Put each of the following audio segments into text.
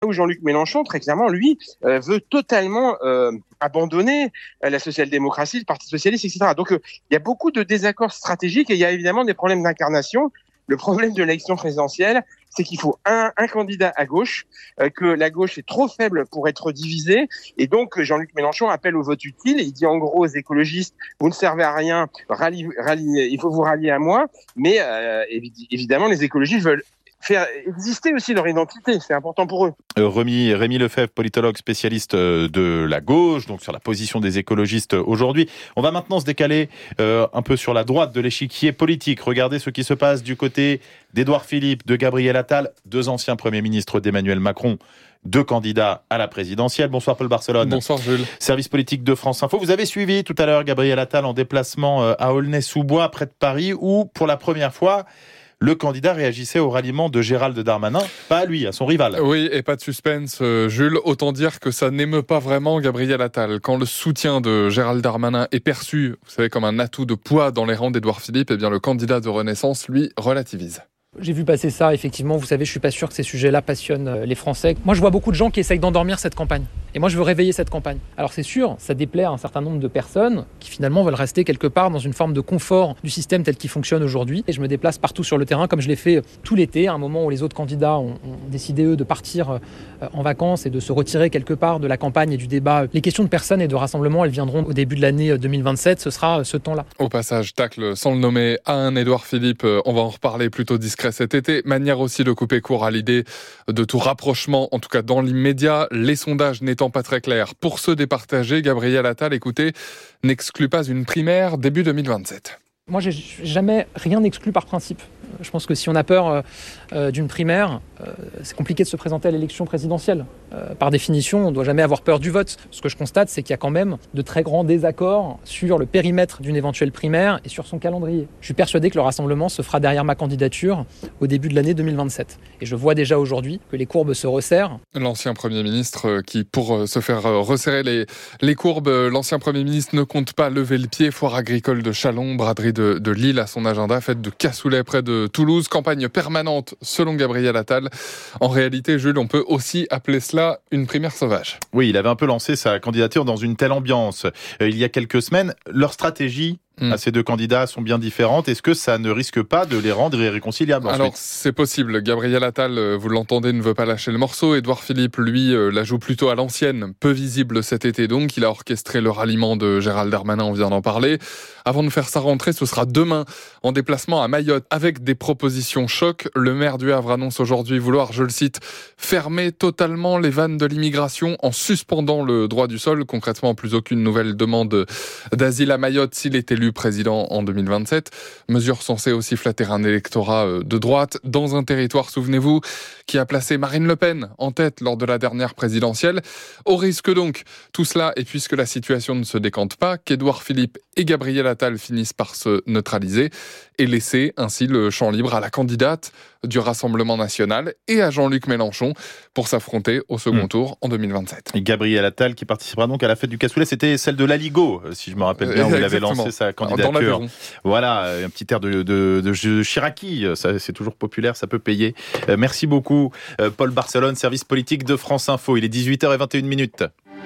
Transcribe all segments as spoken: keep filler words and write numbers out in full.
où Jean-Luc Mélenchon, très clairement, lui, euh, veut totalement euh, abandonner euh, la social-démocratie, le Parti socialiste, et cetera. Donc, euh, il y a beaucoup de désaccords stratégiques et il y a évidemment des problèmes d'incarnation. Le problème de l'élection présidentielle, c'est qu'il faut un, un candidat à gauche, euh, que la gauche est trop faible pour être divisée. Et donc, Jean-Luc Mélenchon appelle au vote utile. Il dit en gros aux écologistes, vous ne servez à rien, rallie, rallie, il faut vous rallier à moi. Mais euh, évidemment, les écologistes veulent faire exister aussi leur identité, c'est important pour eux. Euh, Rémi, Rémi Lefebvre, politologue spécialiste de la gauche, donc sur la position des écologistes aujourd'hui. On va maintenant se décaler euh, un peu sur la droite de l'échiquier politique. Regardez ce qui se passe du côté d'Édouard Philippe, de Gabriel Attal, deux anciens premiers ministres d'Emmanuel Macron, deux candidats à la présidentielle. Bonsoir Paul Barcelone. Bonsoir Jules. Service politique de France Info. Vous avez suivi tout à l'heure Gabriel Attal en déplacement à Aulnay-sous-Bois, près de Paris, où pour la première fois, le candidat réagissait au ralliement de Gérald Darmanin, pas à lui, à son rival. Oui, et pas de suspense, euh, Jules. Autant dire que ça n'émeut pas vraiment Gabriel Attal. Quand le soutien de Gérald Darmanin est perçu, vous savez, comme un atout de poids dans les rangs d'Édouard Philippe, eh bien le candidat de Renaissance, lui, relativise. J'ai vu passer ça, effectivement. Vous savez, je suis pas sûr que ces sujets-là passionnent les Français. Moi, je vois beaucoup de gens qui essayent d'endormir cette campagne. Et moi, je veux réveiller cette campagne. Alors, c'est sûr, ça déplaît à un certain nombre de personnes qui, finalement, veulent rester quelque part dans une forme de confort du système tel qu'il fonctionne aujourd'hui. Et je me déplace partout sur le terrain, comme je l'ai fait tout l'été, à un moment où les autres candidats ont, ont décidé, eux, de partir en vacances et de se retirer quelque part de la campagne et du débat. Les questions de personnes et de rassemblement, elles viendront au début de l'année deux mille vingt-sept. Ce sera ce temps-là. Au passage, tacle sans le nommer à un Édouard Philippe. On va en reparler plutôt discret cet été. Manière aussi de couper court à l'idée de tout rapprochement, en tout cas dans l'immédiat, les sondages n'étant pas très clairs. Pour se départager, Gabriel Attal, écoutez, n'exclut pas une primaire début deux mille vingt-sept. Moi, j'ai jamais rien exclu par principe. Je pense que si on a peur euh, d'une primaire, euh, c'est compliqué de se présenter à l'élection présidentielle. Euh, par définition, on ne doit jamais avoir peur du vote. Ce que je constate, c'est qu'il y a quand même de très grands désaccords sur le périmètre d'une éventuelle primaire et sur son calendrier. Je suis persuadé que le rassemblement se fera derrière ma candidature au début de l'année deux mille vingt-sept. Et je vois déjà aujourd'hui que les courbes se resserrent. L'ancien Premier ministre qui, pour se faire resserrer les, les courbes, l'ancien Premier ministre ne compte pas lever le pied. Foire agricole de Châlons, braderie de, de Lille à son agenda, fête de cassoulet près de Toulouse, campagne permanente selon Gabriel Attal. En réalité, Jules, on peut aussi appeler cela une primaire sauvage. Oui, il avait un peu lancé sa candidature dans une telle ambiance. Euh, il y a quelques semaines, leur stratégie à ces deux candidats sont bien différentes. Est-ce que ça ne risque pas de les rendre irréconciliables ensuite ? Alors, c'est possible. Gabriel Attal, vous l'entendez, ne veut pas lâcher le morceau. Édouard Philippe, lui, la joue plutôt à l'ancienne, peu visible cet été donc. Il a orchestré le ralliement de Gérald Darmanin, on vient d'en parler. Avant de faire sa rentrée, ce sera demain, en déplacement à Mayotte, avec des propositions choc. Le maire du Havre annonce aujourd'hui vouloir, je le cite, fermer totalement les vannes de l'immigration en suspendant le droit du sol. Concrètement, plus aucune nouvelle demande d'asile à Mayotte s'il est élu président en deux mille vingt-sept. Mesure censée aussi flatter un électorat de droite dans un territoire, souvenez-vous, qui a placé Marine Le Pen en tête lors de la dernière présidentielle. Au risque donc, tout cela, et puisque la situation ne se décante pas, qu'Édouard Philippe et Gabriel Attal finissent par se neutraliser et laisser ainsi le champ libre à la candidate du Rassemblement national et à Jean-Luc Mélenchon pour s'affronter au second mmh. tour en deux mille vingt-sept. Et Gabriel Attal qui participera donc à la fête du cassoulet, c'était celle de l'Aligo, si je me rappelle bien, où il avait lancé sa candidature. Voilà, un petit air de, de, de, de Chiraki, ça, c'est toujours populaire, ça peut payer. Euh, merci beaucoup Paul Barcelone, service politique de France Info. Il est dix-huit heures vingt et une minutes.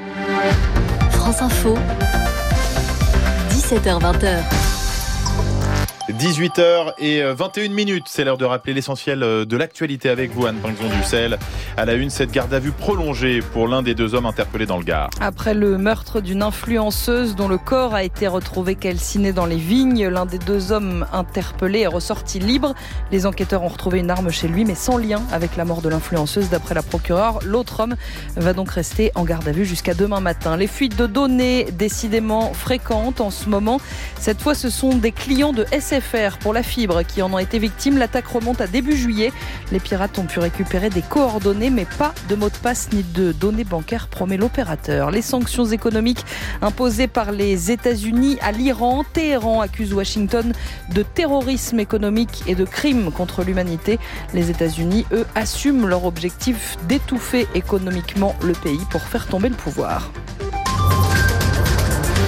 France Info, dix-sept heures vingt. dix-huit heures vingt et une minutes, c'est l'heure de rappeler l'essentiel de l'actualité avec vous, Anne Pinxon-Dussel. À la une, cette garde à vue prolongée pour l'un des deux hommes interpellés dans le Gard. Après le meurtre d'une influenceuse dont le corps a été retrouvé calciné dans les vignes, l'un des deux hommes interpellés est ressorti libre. Les enquêteurs ont retrouvé une arme chez lui, mais sans lien avec la mort de l'influenceuse, d'après la procureure. L'autre homme va donc rester en garde à vue jusqu'à demain matin. Les fuites de données, décidément fréquentes en ce moment. Cette fois, ce sont des clients de S F R pour la fibre qui en ont été victimes. L'attaque remonte à début juillet. Les pirates ont pu récupérer des coordonnées, mais pas de mots de passe ni de données bancaires, promet l'opérateur. Les sanctions économiques imposées par les États-Unis à l'Iran. Téhéran accuse Washington de terrorisme économique et de crimes contre l'humanité. Les États-Unis, eux, assument leur objectif d'étouffer économiquement le pays pour faire tomber le pouvoir.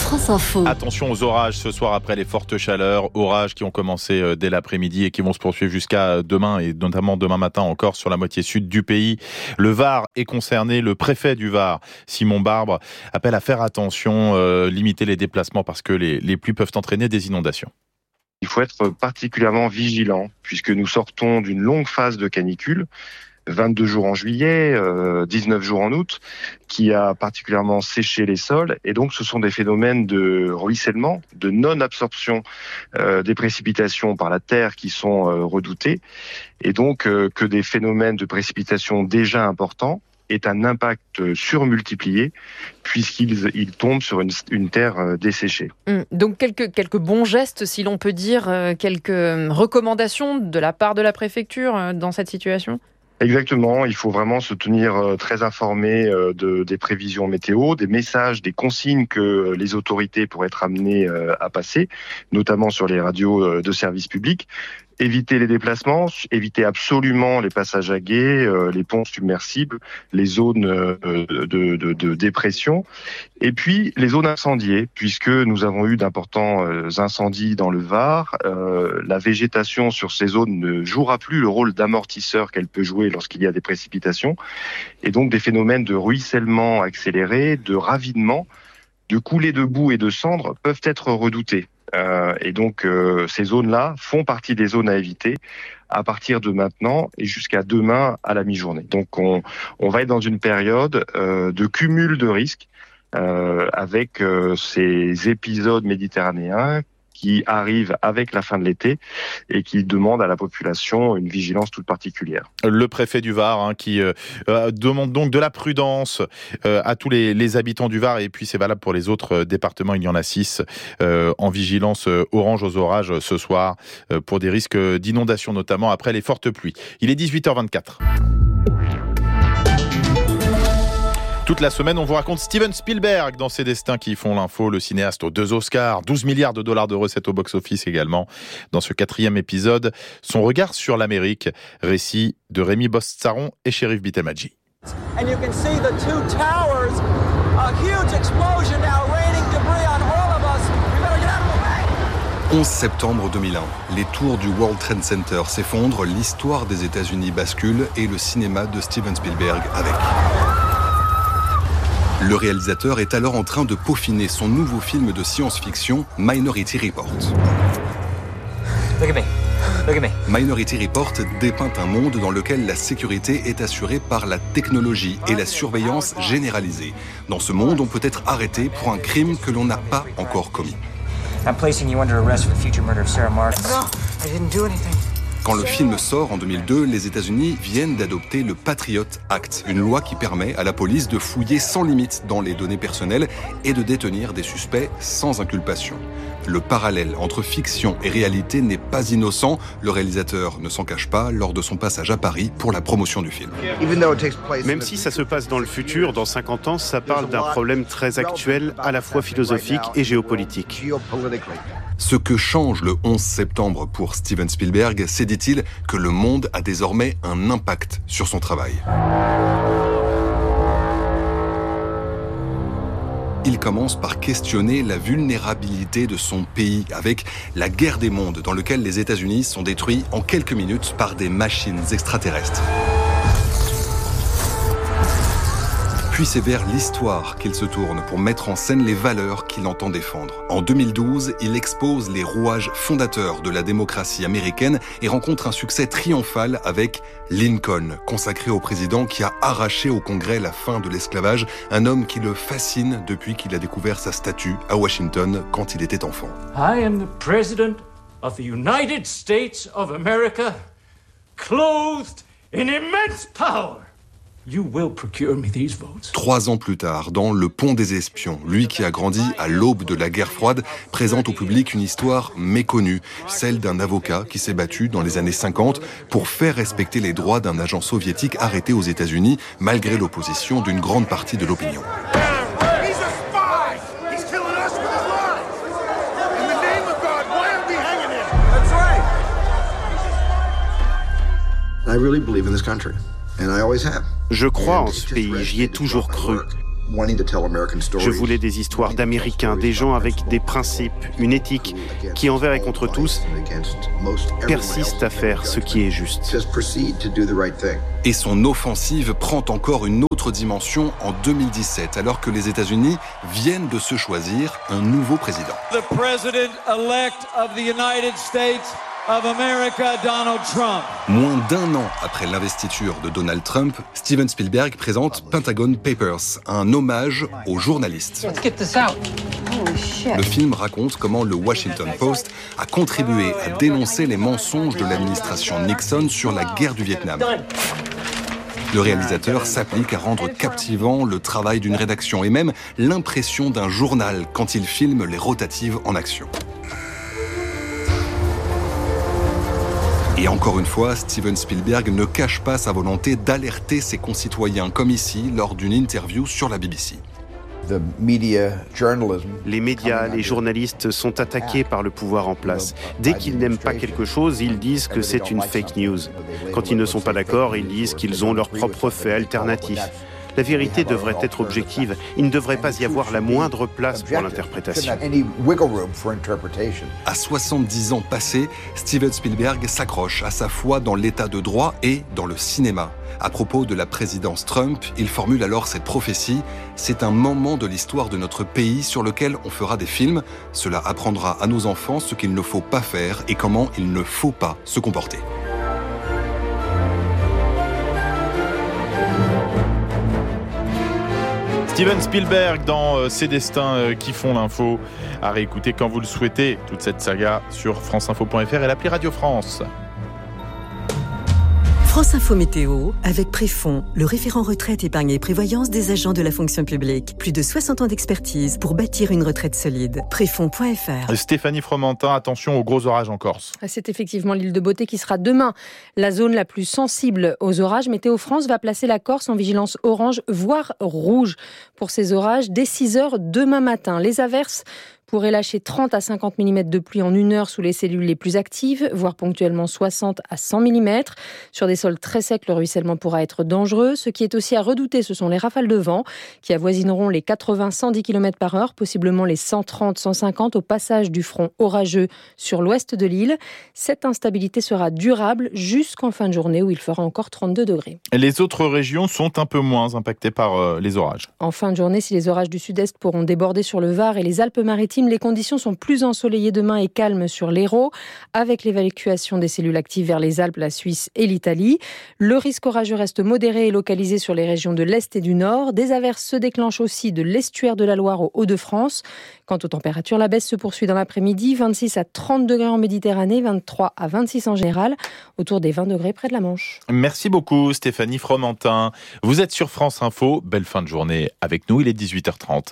France Info. Attention aux orages ce soir après les fortes chaleurs, orages qui ont commencé dès l'après-midi et qui vont se poursuivre jusqu'à demain et notamment demain matin encore sur la moitié sud du pays. Le Var est concerné, le préfet du Var, Simon Barbre, appelle à faire attention, euh, limiter les déplacements parce que les, les pluies peuvent entraîner des inondations. Il faut être particulièrement vigilant puisque nous sortons d'une longue phase de canicule. vingt-deux jours en juillet, euh, dix-neuf jours en août, qui a particulièrement séché les sols. Et donc, ce sont des phénomènes de ruissellement, de non-absorption euh, des précipitations par la terre qui sont euh, redoutés. Et donc, euh, que des phénomènes de précipitation déjà importants aient un impact surmultiplié puisqu'ils ils tombent sur une, une terre desséchée. Mmh. Donc, quelques, quelques bons gestes, si l'on peut dire, euh, quelques recommandations de la part de la préfecture euh, dans cette situation ? Exactement, il faut vraiment se tenir très informé de, des prévisions météo, des messages, des consignes que les autorités pourraient être amenées à passer, notamment sur les radios de service public. Éviter les déplacements, éviter absolument les passages à gué, les ponts submersibles, les zones de, de, de, de dépression, et puis les zones incendiées, puisque nous avons eu d'importants incendies dans le Var. Euh, la végétation sur ces zones ne jouera plus le rôle d'amortisseur qu'elle peut jouer lorsqu'il y a des précipitations, et donc des phénomènes de ruissellement accéléré, de ravinement, de coulées de boue et de cendres peuvent être redoutés. Euh, et donc euh, ces zones-là font partie des zones à éviter à partir de maintenant et jusqu'à demain à la mi-journée. Donc on, on va être dans une période euh, de cumul de risques euh, avec euh, ces épisodes méditerranéens qui arrivent avec la fin de l'été et qui demandent à la population une vigilance toute particulière. Le préfet du Var hein, qui euh, demande donc de la prudence euh, à tous les, les habitants du Var et puis c'est valable pour les autres départements, il y en a six euh, en vigilance euh, orange aux orages ce soir euh, pour des risques d'inondation notamment après les fortes pluies. Il est dix-huit heures vingt-quatre. Toute la semaine, on vous raconte Steven Spielberg dans ses destins qui font l'info, le cinéaste aux deux Oscars, douze milliards de dollars de recettes au box-office également. Dans ce quatrième épisode, son regard sur l'Amérique, récit de Rémi Bostsaron et Chérif Bitelmadji. onze septembre deux mille un, les tours du World Trade Center s'effondrent, l'histoire des États-Unis bascule et le cinéma de Steven Spielberg avec. Le réalisateur est alors en train de peaufiner son nouveau film de science-fiction, Minority Report. Look at me. Look at me. Minority Report dépeint un monde dans lequel la sécurité est assurée par la technologie et la surveillance généralisée. Dans ce monde, on peut être arrêté pour un crime que l'on n'a pas encore commis. I'm placing you under arrest for the future murder of Sarah Martin. No, I didn't do anything. Quand le film sort en deux mille deux, les États-Unis viennent d'adopter le Patriot Act, une loi qui permet à la police de fouiller sans limite dans les données personnelles et de détenir des suspects sans inculpation. Le parallèle entre fiction et réalité n'est pas innocent. Le réalisateur ne s'en cache pas lors de son passage à Paris pour la promotion du film. Même si ça se passe dans le futur, dans cinquante ans, ça parle d'un problème très actuel, à la fois philosophique et géopolitique. Ce que change le onze septembre pour Steven Spielberg, c'est, dit-il, que le monde a désormais un impact sur son travail. Il commence par questionner la vulnérabilité de son pays avec la guerre des mondes dans laquelle les États-Unis sont détruits en quelques minutes par des machines extraterrestres. Puis c'est vers l'histoire qu'il se tourne pour mettre en scène les valeurs qu'il entend défendre. En deux mille douze, il expose les rouages fondateurs de la démocratie américaine et rencontre un succès triomphal avec Lincoln, consacré au président qui a arraché au Congrès la fin de l'esclavage, un homme qui le fascine depuis qu'il a découvert sa statue à Washington quand il était enfant. I am the President of the United States of America, clothed in immense power. You will procure me these votes. Trois ans plus tard, dans Le Pont des Espions, lui qui a grandi à l'aube de la guerre froide, présente au public une histoire méconnue, celle d'un avocat qui s'est battu dans les années cinquante pour faire respecter les droits d'un agent soviétique arrêté aux États-Unis, malgré l'opposition d'une grande partie de l'opinion. Je crois en ce pays, j'y ai toujours cru. Je voulais des histoires d'Américains, des gens avec des principes, une éthique, qui envers et contre tous persistent à faire ce qui est juste. Et son offensive prend encore une autre dimension en deux mille dix-sept, alors que les États-Unis viennent de se choisir un nouveau président. The president-elect of the United States of America, Donald Trump. Moins d'un an après l'investiture de Donald Trump, Steven Spielberg présente Pentagon Papers, un hommage aux journalistes. Let's get this out. Le film raconte comment le Washington Post a contribué à dénoncer les mensonges de l'administration Nixon sur la guerre du Vietnam. Le réalisateur s'applique à rendre captivant le travail d'une rédaction et même l'impression d'un journal quand il filme les rotatives en action. Et encore une fois, Steven Spielberg ne cache pas sa volonté d'alerter ses concitoyens, comme ici lors d'une interview sur la B B C. Les médias, les journalistes sont attaqués par le pouvoir en place. Dès qu'ils n'aiment pas quelque chose, ils disent que c'est une fake news. Quand ils ne sont pas d'accord, ils disent qu'ils ont leurs propres faits alternatifs. La vérité devrait être objective. Il ne devrait pas y avoir la moindre place pour l'interprétation. À soixante-dix ans passés, Steven Spielberg s'accroche à sa foi dans l'état de droit et dans le cinéma. À propos de la présidence Trump, il formule alors cette prophétie « C'est un moment de l'histoire de notre pays sur lequel on fera des films. Cela apprendra à nos enfants ce qu'il ne faut pas faire et comment il ne faut pas se comporter. » Steven Spielberg dans Ses destins qui font l'info. À réécouter quand vous le souhaitez, toute cette saga sur franceinfo point f r et l'appli Radio France. France Info Météo, avec Préfond, le référent retraite, épargne et prévoyance des agents de la fonction publique. Plus de soixante ans d'expertise pour bâtir une retraite solide. Préfond point f r. Stéphanie Fromentin, attention aux gros orages en Corse. C'est effectivement l'île de Beauté qui sera demain la zone la plus sensible aux orages. Météo France va placer la Corse en vigilance orange, voire rouge, pour ces orages dès six heures demain matin. Les averses pourrait lâcher trente à cinquante millimètres de pluie en une heure sous les cellules les plus actives, voire ponctuellement soixante à cent millimètres. Sur des sols très secs, le ruissellement pourra être dangereux. Ce qui est aussi à redouter, ce sont les rafales de vent qui avoisineront les quatre-vingts à cent dix kilomètres par heure, possiblement les cent trente à cent cinquante au passage du front orageux sur l'ouest de l'île. Cette instabilité sera durable jusqu'en fin de journée où il fera encore trente-deux degrés. Les autres régions sont un peu moins impactées par euh, les orages. En fin de journée, si les orages du sud-est pourront déborder sur le Var et les Alpes-Maritimes, les conditions sont plus ensoleillées demain et calmes sur l'Hérault, avec l'évacuation des cellules actives vers les Alpes, la Suisse et l'Italie. Le risque orageux reste modéré et localisé sur les régions de l'Est et du Nord. Des averses se déclenchent aussi de l'estuaire de la Loire aux Hauts-de-France. Quant aux températures, la baisse se poursuit dans l'après-midi, vingt-six à trente degrés en Méditerranée, vingt-trois à vingt-six en général, autour des vingt degrés près de la Manche. Merci beaucoup Stéphanie Fromentin. Vous êtes sur France Info, belle fin de journée avec nous, il est dix-huit heures trente.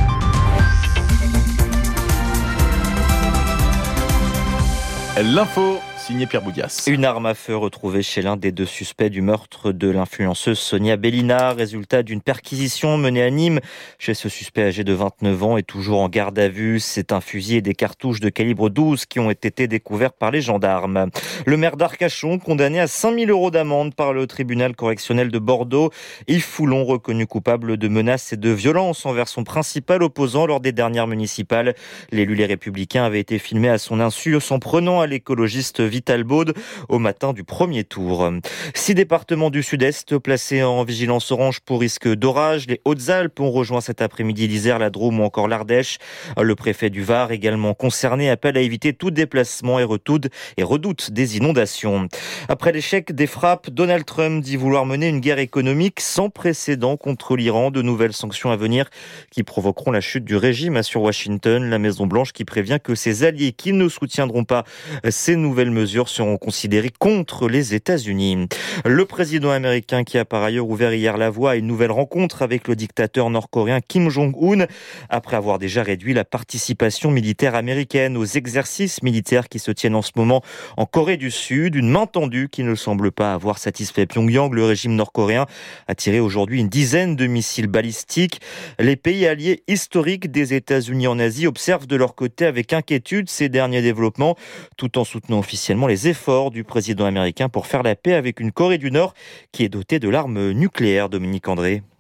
L'info, signé Pierre Boudias. Une arme à feu retrouvée chez l'un des deux suspects du meurtre de l'influenceuse Sonia Bellina, résultat d'une perquisition menée à Nîmes chez ce suspect âgé de vingt-neuf ans et toujours en garde à vue. C'est un fusil et des cartouches de calibre douze qui ont été découverts par les gendarmes. Le maire d'Arcachon, condamné à cinq mille euros d'amende par le tribunal correctionnel de Bordeaux. Yves Foulon, reconnu coupable de menaces et de violences envers son principal opposant lors des dernières municipales. L'élu Les Républicains avait été filmé à son insu, s'en prenant à l'écologiste Vital Baude au matin du premier tour. Six départements du sud-est placés en vigilance orange pour risque d'orage. Les Hautes-Alpes ont rejoint cet après-midi l'Isère, la Drôme ou encore l'Ardèche. Le préfet du Var, également concerné, appelle à éviter tout déplacement et redoute, et redoute des inondations. Après l'échec des frappes, Donald Trump dit vouloir mener une guerre économique sans précédent contre l'Iran. De nouvelles sanctions à venir qui provoqueront la chute du régime, assure Washington. La Maison-Blanche qui prévient que ses alliés qui ne soutiendront pas ces nouvelles mesures seront considérées contre les États-Unis. Le président américain qui a par ailleurs ouvert hier la voie à une nouvelle rencontre avec le dictateur nord-coréen Kim Jong-un, après avoir déjà réduit la participation militaire américaine aux exercices militaires qui se tiennent en ce moment en Corée du Sud. Une main tendue qui ne semble pas avoir satisfait Pyongyang. Le régime nord-coréen a tiré aujourd'hui une dizaine de missiles balistiques. Les pays alliés historiques des États-Unis en Asie observent de leur côté avec inquiétude ces derniers développements, tout en soutenant officiellement les efforts du président américain pour faire la paix avec une Corée du Nord qui est dotée de l'arme nucléaire. Dominique André.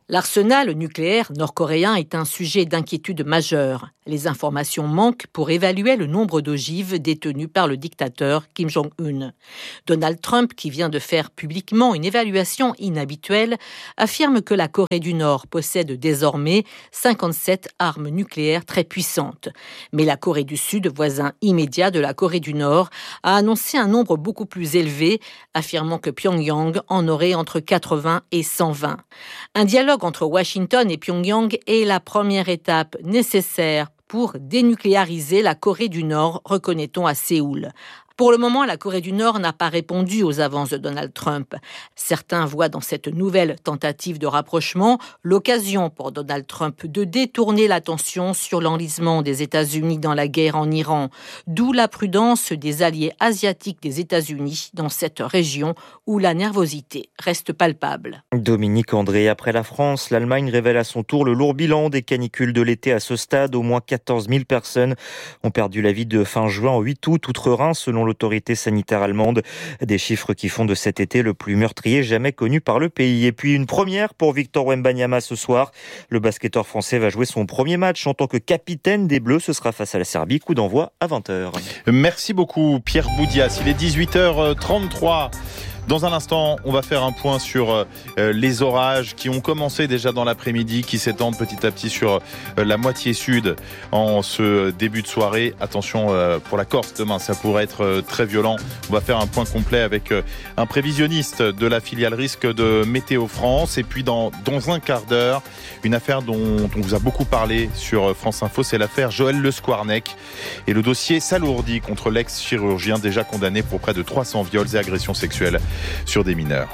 L'arsenal nucléaire nord-coréen est un sujet d'inquiétude majeur. Les informations manquent pour évaluer le nombre d'ogives détenues par le dictateur Kim Jong-un. Donald Trump, qui vient de faire publiquement une évaluation inhabituelle, affirme que la Corée du Nord possède désormais cinquante-sept armes nucléaires très puissantes. Mais la Corée du Sud, voisin immédiat de la Corée du Nord, a annoncé un nombre beaucoup plus élevé, affirmant que Pyongyang en aurait entre quatre-vingts et cent vingt. Un dialogue entre Washington et Pyongyang est la première étape nécessaire pour dénucléariser la Corée du Nord, reconnaît-on à Séoul. Pour le moment, la Corée du Nord n'a pas répondu aux avances de Donald Trump. Certains voient dans cette nouvelle tentative de rapprochement l'occasion pour Donald Trump de détourner l'attention sur l'enlisement des États-Unis dans la guerre en Iran, d'où la prudence des alliés asiatiques des États-Unis dans cette région où la nervosité reste palpable. Dominique André, après la France, l'Allemagne révèle à son tour le lourd bilan des canicules de l'été à ce stade. Au moins quatorze mille personnes ont perdu la vie de fin juin au huit août, outre-Rhin, selon l'autorité sanitaire allemande. Des chiffres qui font de cet été le plus meurtrier jamais connu par le pays. Et puis une première pour Victor Wembanyama ce soir. Le basketteur français va jouer son premier match en tant que capitaine des Bleus. Ce sera face à la Serbie. Coup d'envoi à vingt heures. Merci beaucoup Pierre Boudias. Il est dix-huit heures trente-trois. Dans un instant, on va faire un point sur euh, les orages qui ont commencé déjà dans l'après-midi, qui s'étendent petit à petit sur euh, la moitié sud en ce début de soirée. Attention euh, pour la Corse demain, ça pourrait être euh, très violent. On va faire un point complet avec euh, un prévisionniste de la filiale risque de Météo France. Et puis dans, dans un quart d'heure, une affaire dont on vous a beaucoup parlé sur France Info, c'est l'affaire Joël Le Squarnec. Et le dossier s'alourdit contre l'ex-chirurgien déjà condamné pour près de trois cents viols et agressions sexuelles sur des mineurs.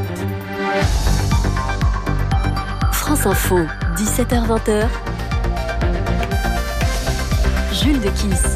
France Info, dix-sept heures vingt. Jules Dequisse.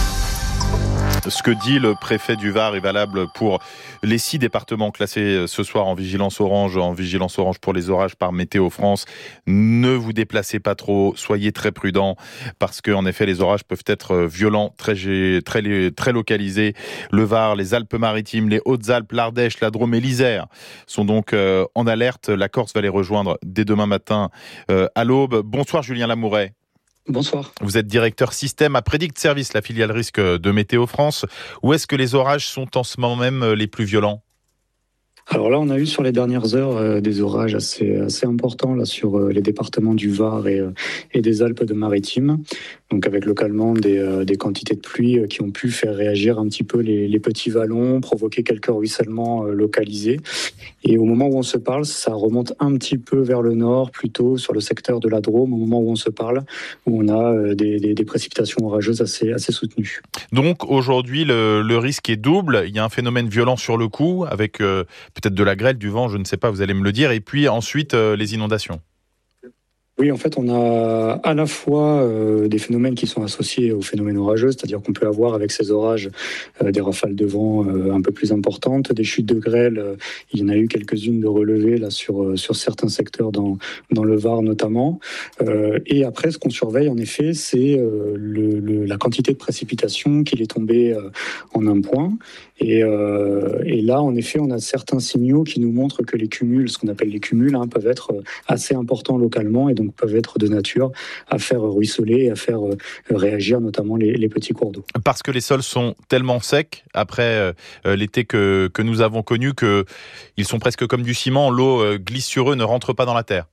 Ce que dit le préfet du Var est valable pour les six départements classés ce soir en vigilance orange, en vigilance orange pour les orages par Météo France. Ne vous déplacez pas trop, soyez très prudents parce que, en effet, les orages peuvent être violents, très, très, très localisés. Le Var, les Alpes-Maritimes, les Hautes-Alpes, l'Ardèche, la Drôme et l'Isère sont donc euh, en alerte. La Corse va les rejoindre dès demain matin euh, à l'aube. Bonsoir Julien Lamouret. Bonsoir. Vous êtes directeur système à Predict Service, la filiale risque de Météo France. Où est-ce que les orages sont en ce moment même les plus violents ? Alors là, on a eu sur les dernières heures euh, des orages assez, assez importants là, sur euh, les départements du Var et, euh, et des Alpes-de-Maritimes. Donc avec localement des, euh, des quantités de pluie euh, qui ont pu faire réagir un petit peu les, les petits vallons, provoquer quelques ruissellements euh, localisés. Et au moment où on se parle, ça remonte un petit peu vers le nord, plutôt sur le secteur de la Drôme, au moment où on se parle, où on a euh, des, des, des précipitations orageuses assez, assez soutenues. Donc aujourd'hui, le, le risque est double. Il y a un phénomène violent sur le coup, avec euh, peut-être de la grêle, du vent, je ne sais pas, vous allez me le dire, et puis ensuite euh, les inondations. Oui, en fait, on a à la fois euh, des phénomènes qui sont associés aux phénomènes orageux, c'est-à-dire qu'on peut avoir avec ces orages euh, des rafales de vent euh, un peu plus importantes, des chutes de grêle. Euh, il y en a eu quelques-unes de relevées là sur euh, sur certains secteurs dans dans le Var notamment. Euh, et après, ce qu'on surveille en effet, c'est euh, le, le, la quantité de précipitation qu'il est tombé euh, en un point. Et, euh, et là, en effet, on a certains signaux qui nous montrent que les cumuls, ce qu'on appelle les cumuls, hein, peuvent être assez importants localement et donc peuvent être de nature à faire ruisseler et à faire réagir notamment les, les petits cours d'eau. Parce que les sols sont tellement secs après euh, l'été que, que nous avons connu qu'ils sont presque comme du ciment, l'eau euh, glisse sur eux, ne rentre pas dans la terre.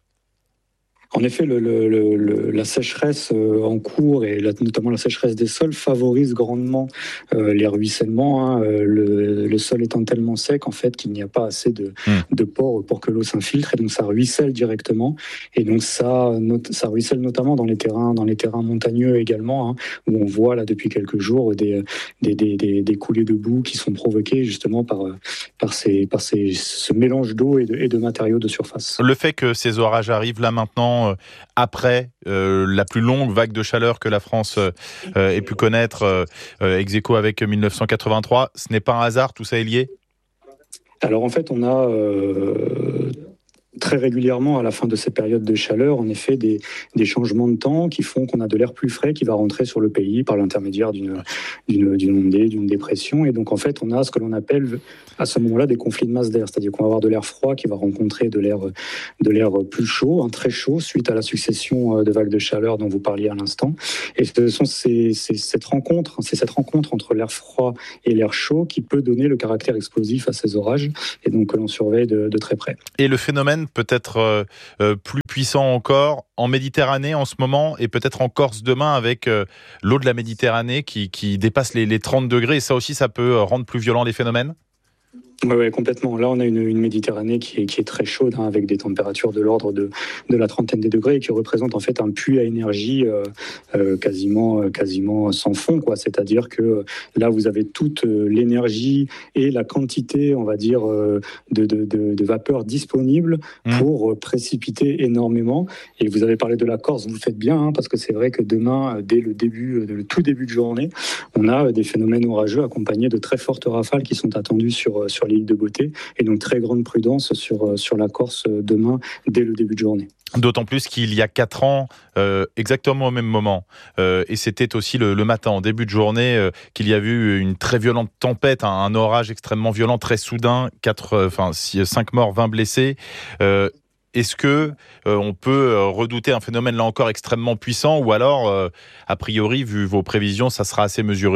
En effet, le, le, le, la sécheresse en cours et la, notamment la sécheresse des sols favorise grandement euh, les ruissellements. Hein, le, le sol étant tellement sec en fait qu'il n'y a pas assez de, mmh. de pores pour que l'eau s'infiltre et donc ça ruisselle directement. Et donc ça, ça ruisselle notamment dans les terrains, dans les terrains montagneux également, hein, où on voit là depuis quelques jours des, des, des, des, des coulées de boue qui sont provoquées justement par, par, ces, par ces, ce mélange d'eau et de, et de matériaux de surface. Le fait que ces orages arrivent là maintenant, après euh, la plus longue vague de chaleur que la France euh, ait pu connaître, euh, ex aequo avec dix-neuf cent quatre-vingt-trois, ce n'est pas un hasard, tout ça est lié ? Alors en fait, on a... Euh très régulièrement, à la fin de ces périodes de chaleur, en effet, des, des changements de temps qui font qu'on a de l'air plus frais qui va rentrer sur le pays par l'intermédiaire d'une, d'une, d'une ondée, d'une dépression. Et donc, en fait, on a ce que l'on appelle, à ce moment-là, des conflits de masse d'air. C'est-à-dire qu'on va avoir de l'air froid qui va rencontrer de l'air, de l'air plus chaud, hein, très chaud, suite à la succession de vagues de chaleur dont vous parliez à l'instant. Et ce sont ces, ces, cette rencontre, c'est cette rencontre entre l'air froid et l'air chaud qui peut donner le caractère explosif à ces orages, et donc que l'on surveille de, de très près. Et le phénomène peut-être euh, euh, plus puissant encore en Méditerranée en ce moment, et peut-être en Corse demain, avec euh, l'eau de la Méditerranée qui, qui dépasse les, les trente degrés. Et ça aussi, ça peut rendre plus violents les phénomènes ? Oui, ouais, complètement. Là, on a une, une Méditerranée qui est, qui est très chaude, hein, avec des températures de l'ordre de, de la trentaine des degrés, et qui représente en fait un puits à énergie euh, euh, quasiment, quasiment sans fond, quoi. C'est-à-dire que là, vous avez toute l'énergie et la quantité, on va dire, de, de, de, de vapeur disponible pour mmh. précipiter énormément. Et vous avez parlé de la Corse, vous le faites bien, hein, parce que c'est vrai que demain, dès le début, le tout début de journée, on a des phénomènes orageux accompagnés de très fortes rafales qui sont attendues sur, sur l'île de Beauté, et donc très grande prudence sur, sur la Corse demain dès le début de journée. D'autant plus qu'il y a quatre ans, euh, exactement au même moment, euh, et c'était aussi le, le matin, en début de journée, euh, qu'il y a eu une très violente tempête, un, un orage extrêmement violent, très soudain, quatre, euh, enfin, cinq morts, vingt blessés. Euh, Est-ce que euh, on peut redouter un phénomène là encore extrêmement puissant, ou alors, euh, a priori, vu vos prévisions, ça sera assez mesuré ?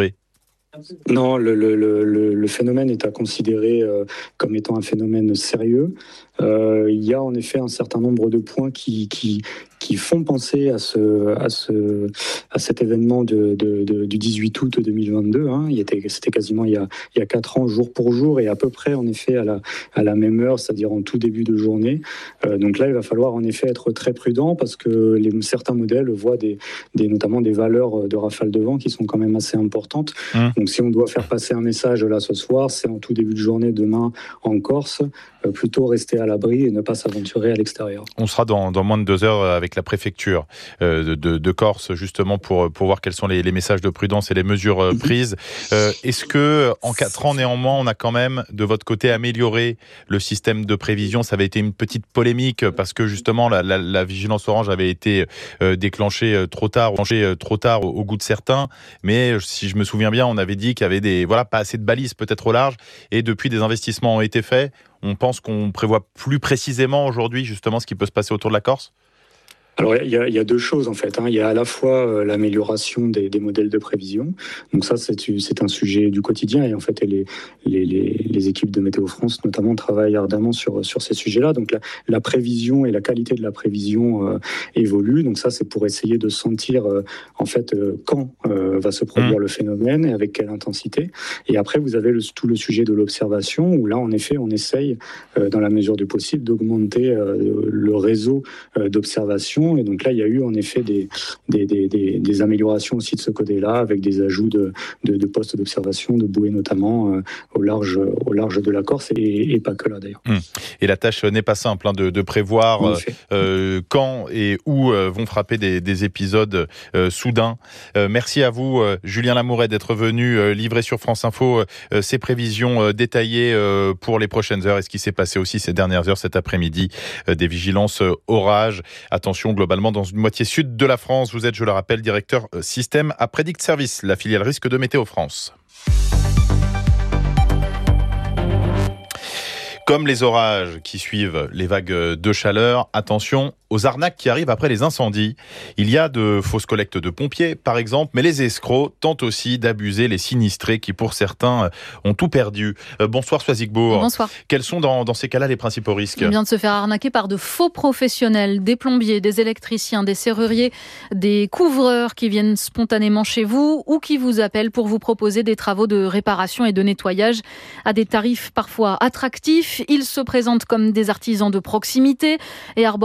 Non, le, le, le, le phénomène est à considérer euh, comme étant un phénomène sérieux. Euh, il y a en effet un certain nombre de points qui, qui, qui font penser à, ce, à, ce, à cet événement de, de, de, du dix-huit août deux mille vingt-deux. Hein. Il était, c'était quasiment il y, a, il y a quatre ans, jour pour jour, et à peu près en effet à la, à la même heure, c'est-à-dire en tout début de journée. Euh, donc là, il va falloir en effet être très prudent, parce que les, certains modèles voient des, des, notamment des valeurs de rafales de vent qui sont quand même assez importantes. Mmh. Donc si on doit faire passer un message là ce soir, c'est en tout début de journée demain en Corse, euh, plutôt rester à l'abri et ne pas s'aventurer à l'extérieur. On sera dans, dans moins de deux heures avec la préfecture euh, de, de, de Corse, justement pour, pour voir quels sont les, les messages de prudence et les mesures euh, prises. Euh, est-ce que en quatre ans, néanmoins, on a quand même de votre côté amélioré le système de prévision ? Ça avait été une petite polémique parce que justement la, la, la vigilance orange avait été euh, déclenchée trop tard, déclenchée trop tard au, au goût de certains. Mais si je me souviens bien, on avait dit qu'il y avait des, voilà, pas assez de balises peut-être au large, et depuis des investissements ont été faits. On pense qu'on prévoit plus précisément aujourd'hui justement ce qui peut se passer autour de la Corse ? Alors il y, y a deux choses en fait. Hein. Il y a à la fois euh, l'amélioration des, des modèles de prévision. Donc ça c'est, c'est un sujet du quotidien, et en fait les, les, les, les équipes de Météo France notamment travaillent ardemment sur, sur ces sujets-là. Donc la, la prévision et la qualité de la prévision euh, évoluent. Donc ça c'est pour essayer de sentir euh, en fait euh, quand euh, va se produire mmh. le phénomène et avec quelle intensité. Et après vous avez le, tout le sujet de l'observation, où là en effet on essaye euh, dans la mesure du possible d'augmenter euh, le réseau euh, d'observation. Et donc là, il y a eu en effet des, des, des, des, des améliorations aussi de ce côté-là, avec des ajouts de, de, de postes d'observation, de bouées notamment, euh, au, large, au large de la Corse, et, et pas que là d'ailleurs. Mmh. Et la tâche n'est pas simple, hein, de, de prévoir euh, quand et où euh, vont frapper des, des épisodes euh, soudains. Euh, merci à vous, euh, Julien Lamouret, d'être venu euh, livrer sur France Info euh, ces prévisions euh, détaillées euh, pour les prochaines heures, et ce qui s'est passé aussi ces dernières heures, cet après-midi, euh, des vigilances euh, orages. Attention, globalement, dans une moitié sud de la France. Vous êtes, je le rappelle, directeur euh, système à Predict Service, la filiale risque de Météo France. Comme les orages qui suivent les vagues de chaleur, attention aux arnaques qui arrivent après les incendies. Il y a de fausses collectes de pompiers, par exemple, mais les escrocs tentent aussi d'abuser les sinistrés qui, pour certains, ont tout perdu. Euh, bonsoir Soisigbourg. Bonsoir. Quels sont dans, dans ces cas-là les principaux risques ? Il vient de se faire arnaquer par de faux professionnels, des plombiers, des électriciens, des serruriers, des couvreurs qui viennent spontanément chez vous ou qui vous appellent pour vous proposer des travaux de réparation et de nettoyage à des tarifs parfois attractifs. Ils se présentent comme des artisans de proximité et arborent même parfois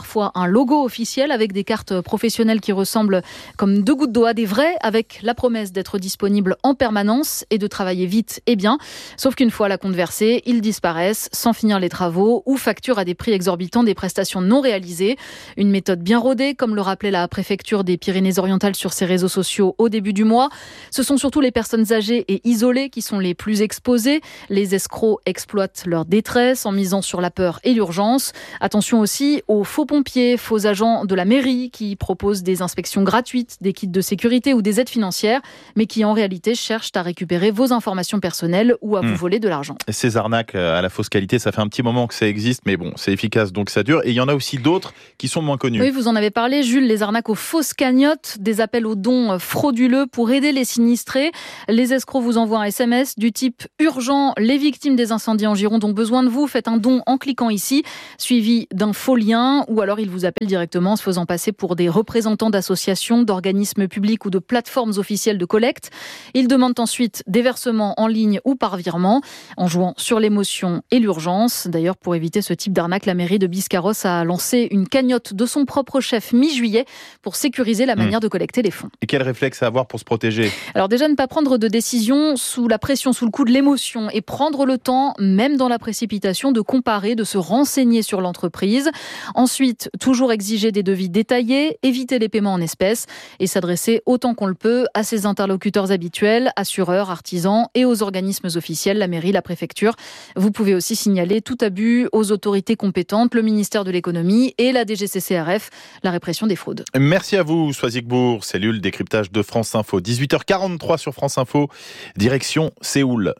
parfois un logo officiel avec des cartes professionnelles qui ressemblent comme deux gouttes d'eau à des vraies, avec la promesse d'être disponible en permanence et de travailler vite et bien. Sauf qu'une fois la compte versée, ils disparaissent sans finir les travaux ou facturent à des prix exorbitants des prestations non réalisées. Une méthode bien rodée, comme le rappelait la préfecture des Pyrénées-Orientales sur ses réseaux sociaux au début du mois. Ce sont surtout les personnes âgées et isolées qui sont les plus exposées. Les escrocs exploitent leur détresse en misant sur la peur et l'urgence. Attention aussi aux faux pompiers, faux agents de la mairie qui proposent des inspections gratuites, des kits de sécurité ou des aides financières, mais qui en réalité cherchent à récupérer vos informations personnelles ou à vous mmh. voler de l'argent. Ces arnaques à la fausse qualité, ça fait un petit moment que ça existe, mais bon, c'est efficace, donc ça dure. Et il y en a aussi d'autres qui sont moins connues. Oui, vous en avez parlé, Jules, les arnaques aux fausses cagnottes, des appels aux dons frauduleux pour aider les sinistrés. Les escrocs vous envoient un S M S du type « Urgent, les victimes des incendies en Gironde ont besoin de vous, faites un don en cliquant ici », suivi d'un faux lien, ou alors ils vous appellent directement en se faisant passer pour des représentants d'associations, d'organismes publics ou de plateformes officielles de collecte. Ils demandent ensuite des versements en ligne ou par virement, en jouant sur l'émotion et l'urgence. D'ailleurs, pour éviter ce type d'arnaque, la mairie de Biscarrosse a lancé une cagnotte de son propre chef mi-juillet pour sécuriser la manière mmh. de collecter les fonds. Et quel réflexe à avoir pour se protéger ? Alors déjà, ne pas prendre de décision sous la pression, sous le coup de l'émotion, et prendre le temps, même dans la précipitation, de comparer, de se renseigner sur l'entreprise. Ensuite, toujours exiger des devis détaillés, éviter les paiements en espèces et s'adresser autant qu'on le peut à ses interlocuteurs habituels, assureurs, artisans et aux organismes officiels, la mairie, la préfecture. Vous pouvez aussi signaler tout abus aux autorités compétentes, le ministère de l'économie et la D G C C R F, la répression des fraudes. Merci à vous, Soazic Bourg, cellule décryptage de France Info. dix-huit heures quarante-trois sur France Info, direction Séoul.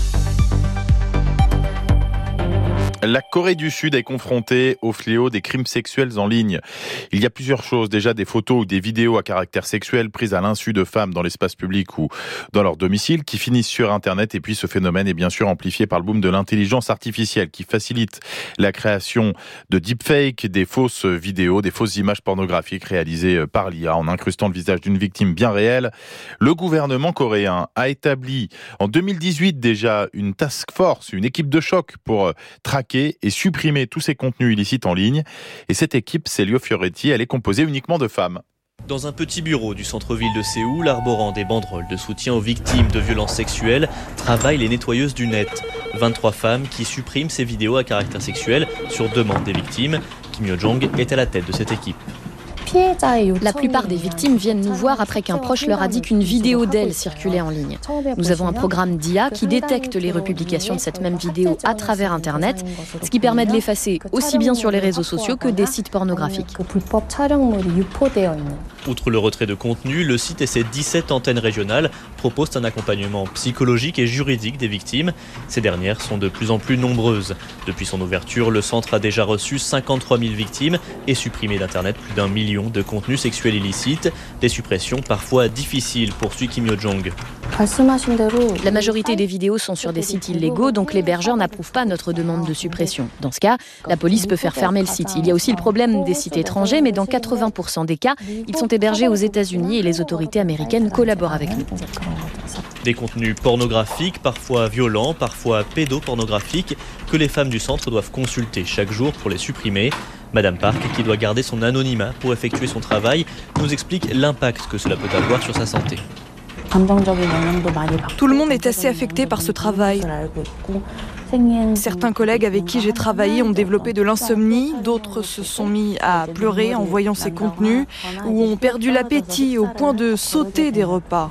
La Corée du Sud est confrontée au fléau des crimes sexuels en ligne. Il y a plusieurs choses. Déjà, des photos ou des vidéos à caractère sexuel prises à l'insu de femmes dans l'espace public ou dans leur domicile qui finissent sur Internet. Et puis, ce phénomène est bien sûr amplifié par le boom de l'intelligence artificielle qui facilite la création de deepfakes, des fausses vidéos, des fausses images pornographiques réalisées par l'I A en incrustant le visage d'une victime bien réelle. Le gouvernement coréen a établi en deux mille dix-huit déjà une task force, une équipe de choc pour traquer et supprimer tous ces contenus illicites en ligne. Et cette équipe, Celio Fioretti, elle est composée uniquement de femmes. Dans un petit bureau du centre-ville de Séoul, arborant des banderoles de soutien aux victimes de violences sexuelles, travaillent les nettoyeuses du net. vingt-trois femmes qui suppriment ces vidéos à caractère sexuel sur demande des victimes. Kim Yo-jong est à la tête de cette équipe. La plupart des victimes viennent nous voir après qu'un proche leur a dit qu'une vidéo d'elle circulait en ligne. Nous avons un programme d'I A qui détecte les republications de cette même vidéo à travers Internet, ce qui permet de l'effacer aussi bien sur les réseaux sociaux que des sites pornographiques. Outre le retrait de contenu, le site et ses dix-sept antennes régionales proposent un accompagnement psychologique et juridique des victimes. Ces dernières sont de plus en plus nombreuses. Depuis son ouverture, le centre a déjà reçu cinquante-trois mille victimes et supprimé d'Internet plus d'un million de contenus sexuels illicites. Des suppressions parfois difficiles, poursuit Kim Yo-jong. La majorité des vidéos sont sur des sites illégaux, donc l'hébergeur n'approuve pas notre demande de suppression. Dans ce cas, la police peut faire fermer le site. Il y a aussi le problème des sites étrangers, mais dans quatre-vingts pour cent des cas, ils sont hébergés aux États-Unis et les autorités américaines collaborent avec nous. Des contenus pornographiques, parfois violents, parfois pédopornographiques, que les femmes du centre doivent consulter chaque jour pour les supprimer. Madame Park, qui doit garder son anonymat pour effectuer son travail, nous explique l'impact que cela peut avoir sur sa santé. Tout le monde est assez affecté par ce travail. Certains collègues avec qui j'ai travaillé ont développé de l'insomnie, d'autres se sont mis à pleurer en voyant ces contenus ou ont perdu l'appétit au point de sauter des repas.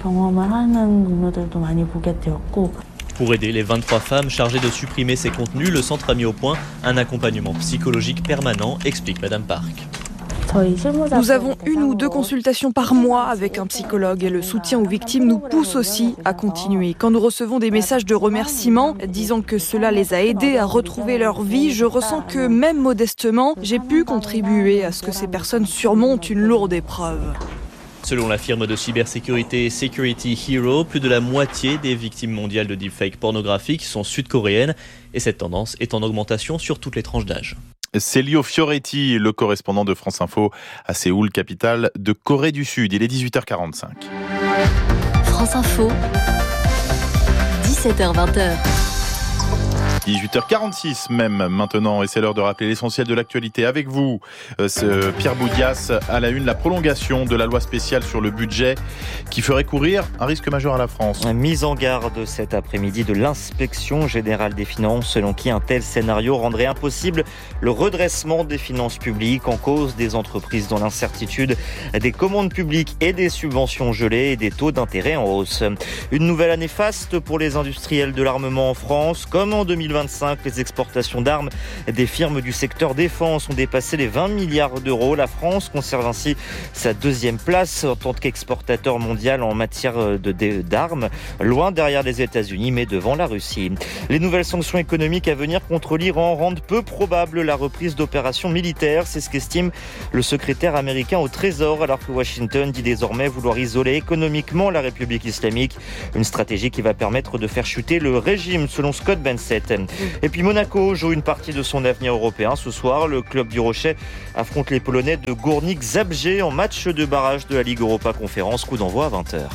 Pour aider les vingt-trois femmes chargées de supprimer ces contenus, le centre a mis au point un accompagnement psychologique permanent, explique Madame Park. Nous avons une ou deux consultations par mois avec un psychologue et le soutien aux victimes nous pousse aussi à continuer. Quand nous recevons des messages de remerciements disant que cela les a aidés à retrouver leur vie, je ressens que même modestement, j'ai pu contribuer à ce que ces personnes surmontent une lourde épreuve. Selon la firme de cybersécurité Security Hero, plus de la moitié des victimes mondiales de deepfakes pornographiques sont sud-coréennes et cette tendance est en augmentation sur toutes les tranches d'âge. Celio Fioretti, le correspondant de France Info à Séoul, capitale de Corée du Sud. Il est dix-huit heures quarante-cinq. France Info, dix-sept heures vingt. dix-huit heures quarante-six même maintenant, et c'est l'heure de rappeler l'essentiel de l'actualité avec vous. Euh, ce Pierre Boudias à la une, la prolongation de la loi spéciale sur le budget qui ferait courir un risque majeur à la France. Mise en garde cet après-midi de l'inspection générale des finances, selon qui un tel scénario rendrait impossible le redressement des finances publiques, en cause des entreprises dans l'incertitude, des commandes publiques et des subventions gelées et des taux d'intérêt en hausse. Une nouvelle année faste pour les industriels de l'armement en France. Comme en deux mille vingt-cinq, les exportations d'armes des firmes du secteur défense ont dépassé les vingt milliards d'euros. La France conserve ainsi sa deuxième place en tant qu'exportateur mondial en matière de, de, d'armes, loin derrière les États-Unis mais devant la Russie. Les nouvelles sanctions économiques à venir contre l'Iran rendent peu probable la reprise d'opérations militaires. C'est ce qu'estime le secrétaire américain au Trésor, alors que Washington dit désormais vouloir isoler économiquement la République islamique. Une stratégie qui va permettre de faire chuter le régime, selon Scott Bensett. Et puis Monaco joue une partie de son avenir européen ce soir. Le club du Rocher affronte les Polonais de Górnik Zabrze en match de barrage de la Ligue Europa Conférence. Coup d'envoi à vingt heures.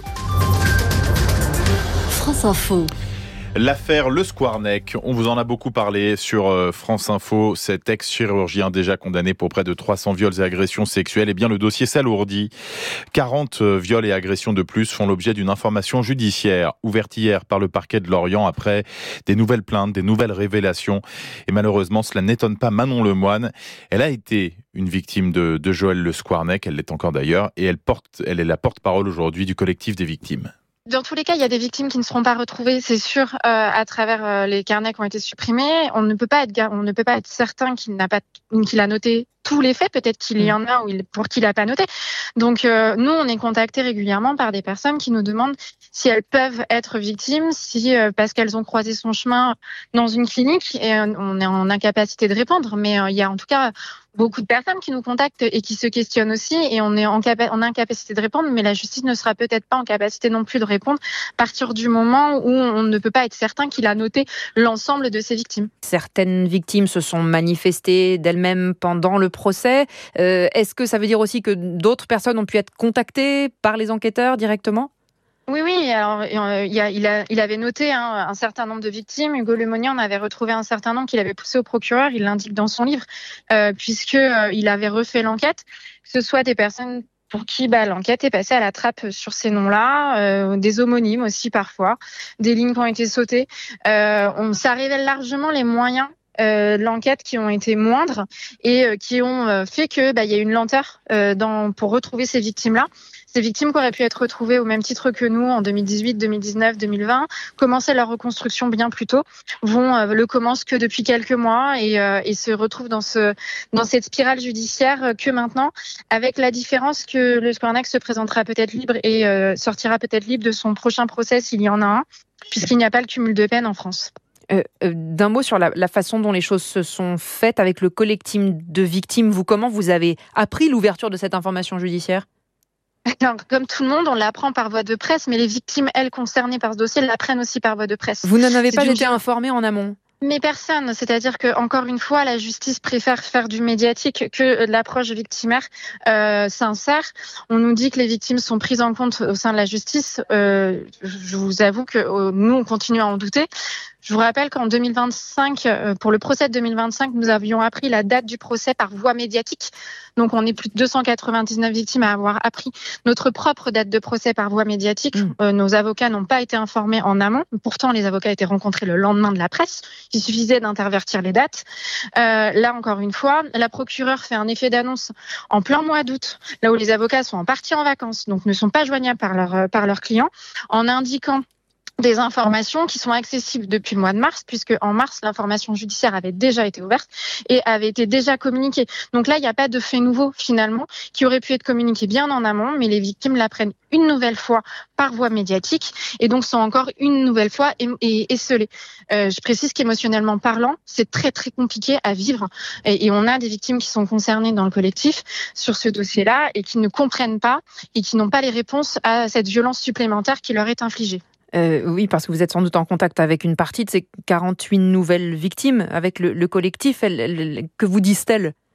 France Info. L'affaire Le Squarneck, on vous en a beaucoup parlé sur France Info. Cet ex-chirurgien déjà condamné pour près de trois cents viols et agressions sexuelles, eh bien le dossier s'alourdit. quarante viols et agressions de plus font l'objet d'une information judiciaire ouverte hier par le parquet de Lorient après des nouvelles plaintes, des nouvelles révélations. Et malheureusement, cela n'étonne pas Manon Lemoine. Elle a été une victime de, de Joël Le Squarneck, elle l'est encore d'ailleurs, et elle porte, elle est la porte-parole aujourd'hui du collectif des victimes. Dans tous les cas, il y a des victimes qui ne seront pas retrouvées, c'est sûr, euh, à travers euh, les carnets qui ont été supprimés. On ne peut pas être, on ne peut pas être certain qu'il n'a pas, qu'il a noté tous les faits. Peut-être qu'il y en a ou il, pour qui il n'a pas noté. Donc, euh, nous, on est contactés régulièrement par des personnes qui nous demandent si elles peuvent être victimes, si euh, parce qu'elles ont croisé son chemin dans une clinique, et euh, on est en incapacité de répondre. Mais euh, il y a en tout cas beaucoup de personnes qui nous contactent et qui se questionnent aussi, et on est en, capa- en incapacité de répondre, mais la justice ne sera peut-être pas en capacité non plus de répondre à partir du moment où on ne peut pas être certain qu'il a noté l'ensemble de ses victimes. Certaines victimes se sont manifestées d'elles-mêmes pendant le procès. Euh, est-ce que ça veut dire aussi que d'autres personnes ont pu être contactées par les enquêteurs directement ? Oui, oui. Alors, il, a, il, a, il avait noté hein, un certain nombre de victimes. Hugo Lemonnier en avait retrouvé un certain nombre qu'il avait poussé au procureur. Il l'indique dans son livre, euh, puisque euh, il avait refait l'enquête. Que ce soit des personnes pour qui bah, l'enquête est passée à la trappe sur ces noms-là, euh, des homonymes aussi parfois, des lignes qui ont été sautées. Euh, on, ça révèle largement les moyens Euh, de l'enquête qui ont été moindres et euh, qui ont euh, fait que bah, y a une lenteur euh, dans, pour retrouver ces victimes-là. Ces victimes qui auraient pu être retrouvées au même titre que nous en deux mille dix-huit, deux mille dix-neuf, deux mille vingt, commençaient leur reconstruction bien plus tôt, vont euh, le commencent que depuis quelques mois et, euh, et se retrouvent dans, ce, dans cette spirale judiciaire que maintenant, avec la différence que le Squarneck se présentera peut-être libre et euh, sortira peut-être libre de son prochain procès s'il y en a un, puisqu'il n'y a pas le cumul de peine en France. Euh, euh, d'un mot sur la, la façon dont les choses se sont faites avec le collectif de victimes, vous, comment vous avez appris l'ouverture de cette information judiciaire ? Alors, comme tout le monde, on l'apprend par voie de presse, mais les victimes, elles, concernées par ce dossier, l'apprennent aussi par voie de presse. Vous n'en avez C'est pas du... été informé en amont ? Mais personne, c'est-à-dire que encore une fois, la justice préfère faire du médiatique que de l'approche victimaire euh, sincère. On nous dit que les victimes sont prises en compte au sein de la justice. Euh, je vous avoue que euh, nous, on continue à en douter. Je vous rappelle qu'en deux mille vingt-cinq, euh, pour le procès de deux mille vingt-cinq, nous avions appris la date du procès par voie médiatique. Donc, on est plus de deux cent quatre-vingt-dix-neuf victimes à avoir appris notre propre date de procès par voie médiatique. Mmh. Euh, nos avocats n'ont pas été informés en amont. Pourtant, les avocats étaient rencontrés le lendemain de la presse. Il suffisait d'intervertir les dates. Euh, là, encore une fois, la procureure fait un effet d'annonce en plein mois d'août, là où les avocats sont en partie en vacances, donc ne sont pas joignables par leurs par leurs clients, en indiquant des informations qui sont accessibles depuis le mois de mars, puisque en mars, l'information judiciaire avait déjà été ouverte et avait été déjà communiquée. Donc là, il n'y a pas de fait nouveau, finalement, qui aurait pu être communiqué bien en amont, mais les victimes l'apprennent une nouvelle fois par voie médiatique et donc sont encore une nouvelle fois esselées. Euh, je précise qu'émotionnellement parlant, c'est très, très compliqué à vivre et, et on a des victimes qui sont concernées dans le collectif sur ce dossier-là et qui ne comprennent pas et qui n'ont pas les réponses à cette violence supplémentaire qui leur est infligée. Euh, oui, parce que vous êtes sans doute en contact avec une partie de ces quarante-huit nouvelles victimes, avec le, le collectif. Elles, elles, que vous disent-elles ?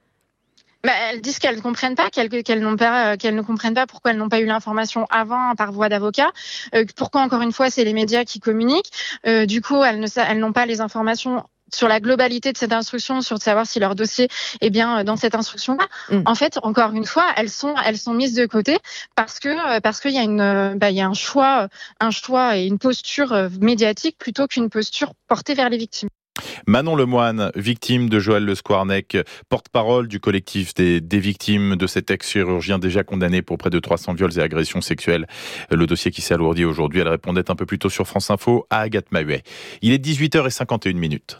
Bah, elles disent qu'elles ne comprennent pas, qu'elles, qu'elles, n'ont pas, qu'elles ne comprennent pas pourquoi elles n'ont pas eu l'information avant par voie d'avocat. Euh, pourquoi, encore une fois, c'est les médias qui communiquent. Euh, du coup, elles, ne, elles n'ont pas les informations sur la globalité de cette instruction, sur de savoir si leur dossier est bien dans cette instruction-là. Mm. En fait, encore une fois, elles sont, elles sont mises de côté parce que, parce qu'il y a une, bah, il y a un choix, un choix et une posture médiatique plutôt qu'une posture portée vers les victimes. Manon Lemoine, victime de Joël Le Squarnec, porte-parole du collectif des, des victimes de cet ex-chirurgien déjà condamné pour près de trois cents viols et agressions sexuelles. Le dossier qui s'est alourdi aujourd'hui, elle répondait un peu plus tôt sur France Info à Agathe Mahuet. Il est dix-huit heures cinquante et une minutes.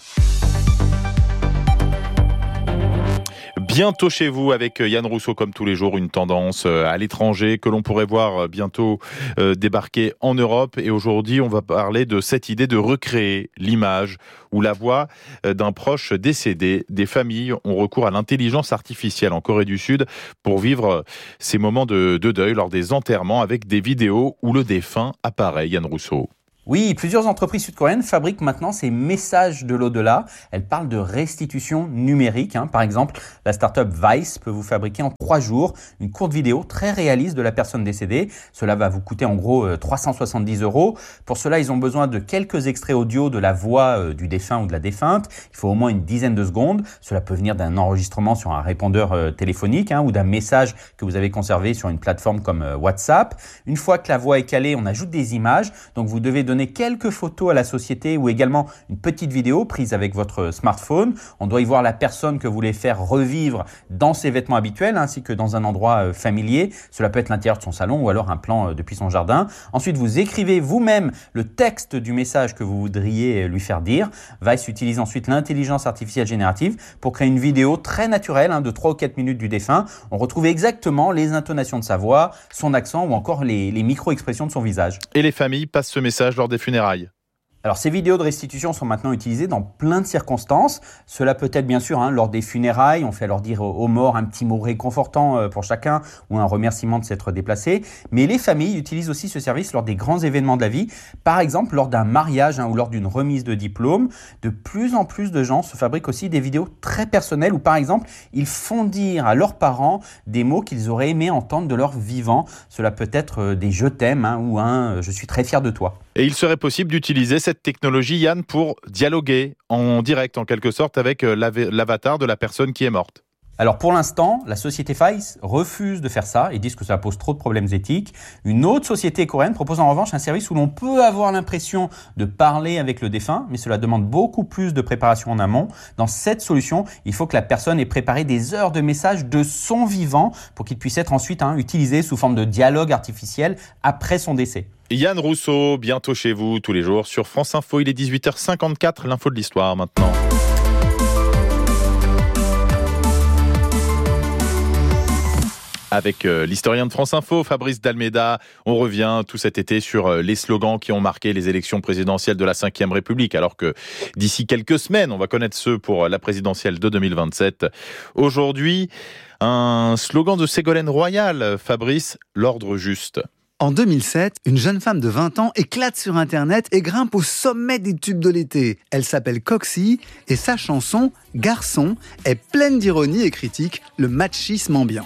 Bientôt chez vous avec Yann Rousseau, comme tous les jours, une tendance à l'étranger que l'on pourrait voir bientôt débarquer en Europe. Et aujourd'hui, on va parler de cette idée de recréer l'image ou la voix d'un proche décédé. Des familles ont recours à l'intelligence artificielle en Corée du Sud pour vivre ces moments de, de deuil lors des enterrements avec des vidéos où le défunt apparaît. Yann Rousseau. Oui, plusieurs entreprises sud-coréennes fabriquent maintenant ces messages de l'au-delà. Elles parlent de restitution numérique. Hein. Par exemple, la start-up Vice peut vous fabriquer en trois jours une courte vidéo très réaliste de la personne décédée. Cela va vous coûter en gros trois cent soixante-dix euros. Pour cela, ils ont besoin de quelques extraits audio de la voix du défunt ou de la défunte. Il faut au moins une dizaine de secondes. Cela peut venir d'un enregistrement sur un répondeur téléphonique hein, ou d'un message que vous avez conservé sur une plateforme comme WhatsApp. Une fois que la voix est calée, on ajoute des images. Donc vous devez donner quelques photos à la société ou également une petite vidéo prise avec votre smartphone. On doit y voir la personne que vous voulez faire revivre dans ses vêtements habituels ainsi que dans un endroit familier. Cela peut être l'intérieur de son salon ou alors un plan depuis son jardin. Ensuite, vous écrivez vous-même le texte du message que vous voudriez lui faire dire. Vice utilise ensuite l'intelligence artificielle générative pour créer une vidéo très naturelle hein, de trois ou quatre minutes du défunt. On retrouve exactement les intonations de sa voix, son accent ou encore les, les micro-expressions de son visage. Et les familles passent ce message lors des funérailles. Alors, ces vidéos de restitution sont maintenant utilisées dans plein de circonstances. Cela peut être bien sûr hein, lors des funérailles, on fait alors dire aux morts un petit mot réconfortant pour chacun ou un remerciement de s'être déplacé. Mais les familles utilisent aussi ce service lors des grands événements de la vie, par exemple lors d'un mariage hein, ou lors d'une remise de diplôme. De plus en plus de gens se fabriquent aussi des vidéos très personnelles où par exemple ils font dire à leurs parents des mots qu'ils auraient aimé entendre de leur vivant. Cela peut être des « je t'aime hein, » ou un « je suis très fier de toi ». Et il serait possible d'utiliser cette technologie, Yann, pour dialoguer en direct, en quelque sorte, avec l'avatar de la personne qui est morte. Alors pour l'instant, la société Vice refuse de faire ça et disent que ça pose trop de problèmes éthiques. Une autre société coréenne propose en revanche un service où l'on peut avoir l'impression de parler avec le défunt, mais cela demande beaucoup plus de préparation en amont. Dans cette solution, il faut que la personne ait préparé des heures de messages de son vivant pour qu'il puisse être ensuite hein, utilisé sous forme de dialogue artificiel après son décès. Yann Rousseau, bientôt chez vous, tous les jours sur France Info. Il est dix-huit heures cinquante-quatre, l'info de l'histoire maintenant. Avec euh, l'historien de France Info, Fabrice Dalméda, on revient tout cet été sur euh, les slogans qui ont marqué les élections présidentielles de la cinquième République, alors que d'ici quelques semaines, on va connaître ceux pour la présidentielle de deux mille vingt-sept. Aujourd'hui, un slogan de Ségolène Royal, Fabrice, l'ordre juste. En deux mille sept, une jeune femme de vingt ans éclate sur Internet et grimpe au sommet des tubes de l'été. Elle s'appelle Coxie et sa chanson « Garçon » est pleine d'ironie et critique le machisme ambiant.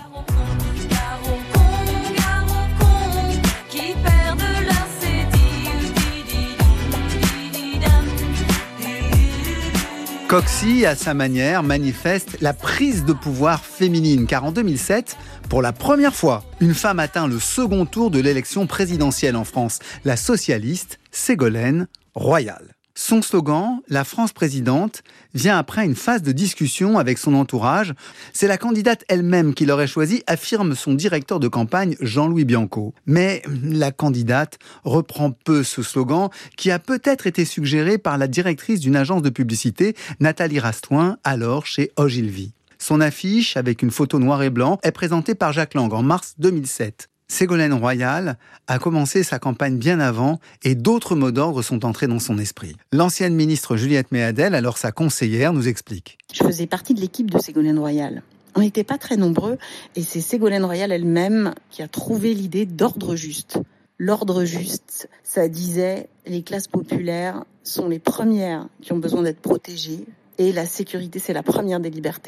Coxie, à sa manière, manifeste la prise de pouvoir féminine, car en deux mille sept, pour la première fois, une femme atteint le second tour de l'élection présidentielle en France, la socialiste Ségolène Royal. Son slogan, « La France présidente », vient après une phase de discussion avec son entourage. C'est la candidate elle-même qui l'aurait choisie, affirme son directeur de campagne Jean-Louis Bianco. Mais la candidate reprend peu ce slogan qui a peut-être été suggéré par la directrice d'une agence de publicité, Nathalie Rastoin, alors chez Ogilvy. Son affiche, avec une photo noir et blanc, est présentée par Jacques Lang en mars deux mille sept. Ségolène Royal a commencé sa campagne bien avant et d'autres mots d'ordre sont entrés dans son esprit. L'ancienne ministre Juliette Méadel, alors sa conseillère, nous explique. Je faisais partie de l'équipe de Ségolène Royal. On n'était pas très nombreux et c'est Ségolène Royal elle-même qui a trouvé l'idée d'ordre juste. L'ordre juste, ça disait les classes populaires sont les premières qui ont besoin d'être protégées et la sécurité, c'est la première des libertés.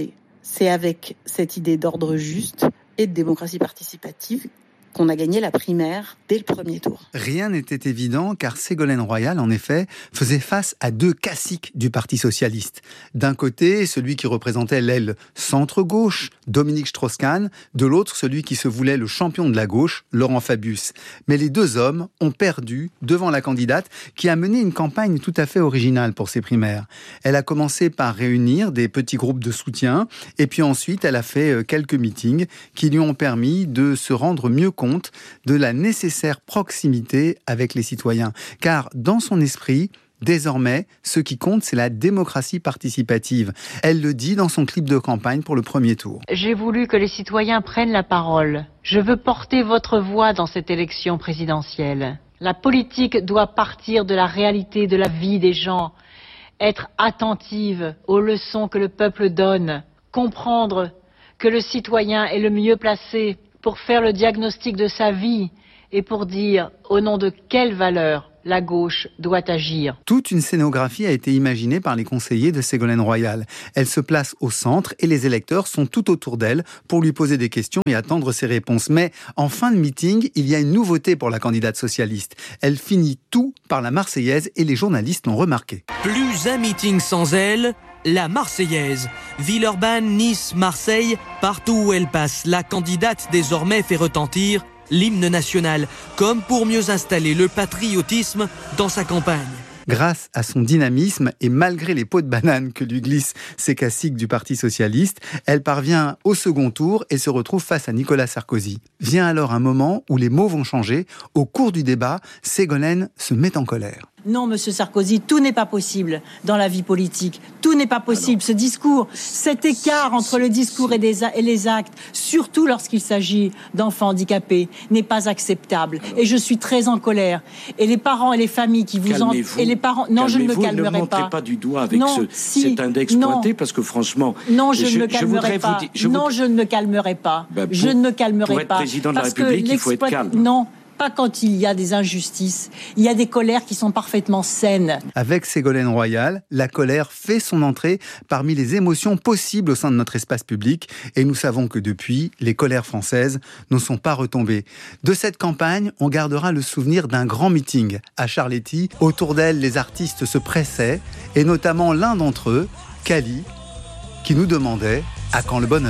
c'est avec cette idée d'ordre juste et de démocratie participative qu'on a gagné la primaire dès le premier tour. Rien n'était évident car Ségolène Royal, en effet, faisait face à deux caciques du Parti socialiste. D'un côté, celui qui représentait l'aile centre-gauche, Dominique Strauss-Kahn, de l'autre, celui qui se voulait le champion de la gauche, Laurent Fabius. Mais les deux hommes ont perdu devant la candidate qui a mené une campagne tout à fait originale pour ses primaires. Elle a commencé par réunir des petits groupes de soutien et puis ensuite elle a fait quelques meetings qui lui ont permis de se rendre mieux compte compte de la nécessaire proximité avec les citoyens. Car dans son esprit, désormais, ce qui compte, c'est la démocratie participative. Elle le dit dans son clip de campagne pour le premier tour. J'ai voulu que les citoyens prennent la parole. Je veux porter votre voix dans cette élection présidentielle. La politique doit partir de la réalité de la vie des gens, être attentive aux leçons que le peuple donne, comprendre que le citoyen est le mieux placé pour faire le diagnostic de sa vie et pour dire au nom de quelles valeurs la gauche doit agir. Toute une scénographie a été imaginée par les conseillers de Ségolène Royal. Elle se place au centre et les électeurs sont tout autour d'elle pour lui poser des questions et attendre ses réponses. Mais en fin de meeting, il y a une nouveauté pour la candidate socialiste. Elle finit tout par la Marseillaise et les journalistes l'ont remarqué. Plus un meeting sans elle, la Marseillaise. Villeurbanne, Nice, Marseille, partout où elle passe, la candidate désormais fait retentir l'hymne national, comme pour mieux installer le patriotisme dans sa campagne. Grâce à son dynamisme et malgré les pots de banane que lui glissent ces caciques du Parti socialiste, elle parvient au second tour et se retrouve face à Nicolas Sarkozy. Vient alors un moment où les mots vont changer. Au cours du débat, Ségolène se met en colère. Non, monsieur Sarkozy, tout n'est pas possible dans la vie politique. Tout n'est pas possible. Ce discours, cet écart entre le discours et les actes, surtout lorsqu'il s'agit d'enfants handicapés, n'est pas acceptable. Alors, et je suis très en colère. Et les parents et les familles qui vous en... Et les parents... Non, je ne me calmerai pas. Ne montrez pas du doigt avec non, ce, si, cet index non. pointé, parce que franchement... Non, je, je ne me calmerai pas. Dire, je non, voudrais... je ne me calmerai pas. Ben, pour, je ne me calmerai pour être pas. président de la République, il faut être calme. Non. Pas quand il y a des injustices. Il y a des colères qui sont parfaitement saines. Avec Ségolène Royal, la colère fait son entrée parmi les émotions possibles au sein de notre espace public. Et nous savons que depuis, les colères françaises ne sont pas retombées. De cette campagne, on gardera le souvenir d'un grand meeting à Charletti. Autour d'elle, les artistes se pressaient, et notamment l'un d'entre eux, Kali, qui nous demandait « À quand le bonheur ?»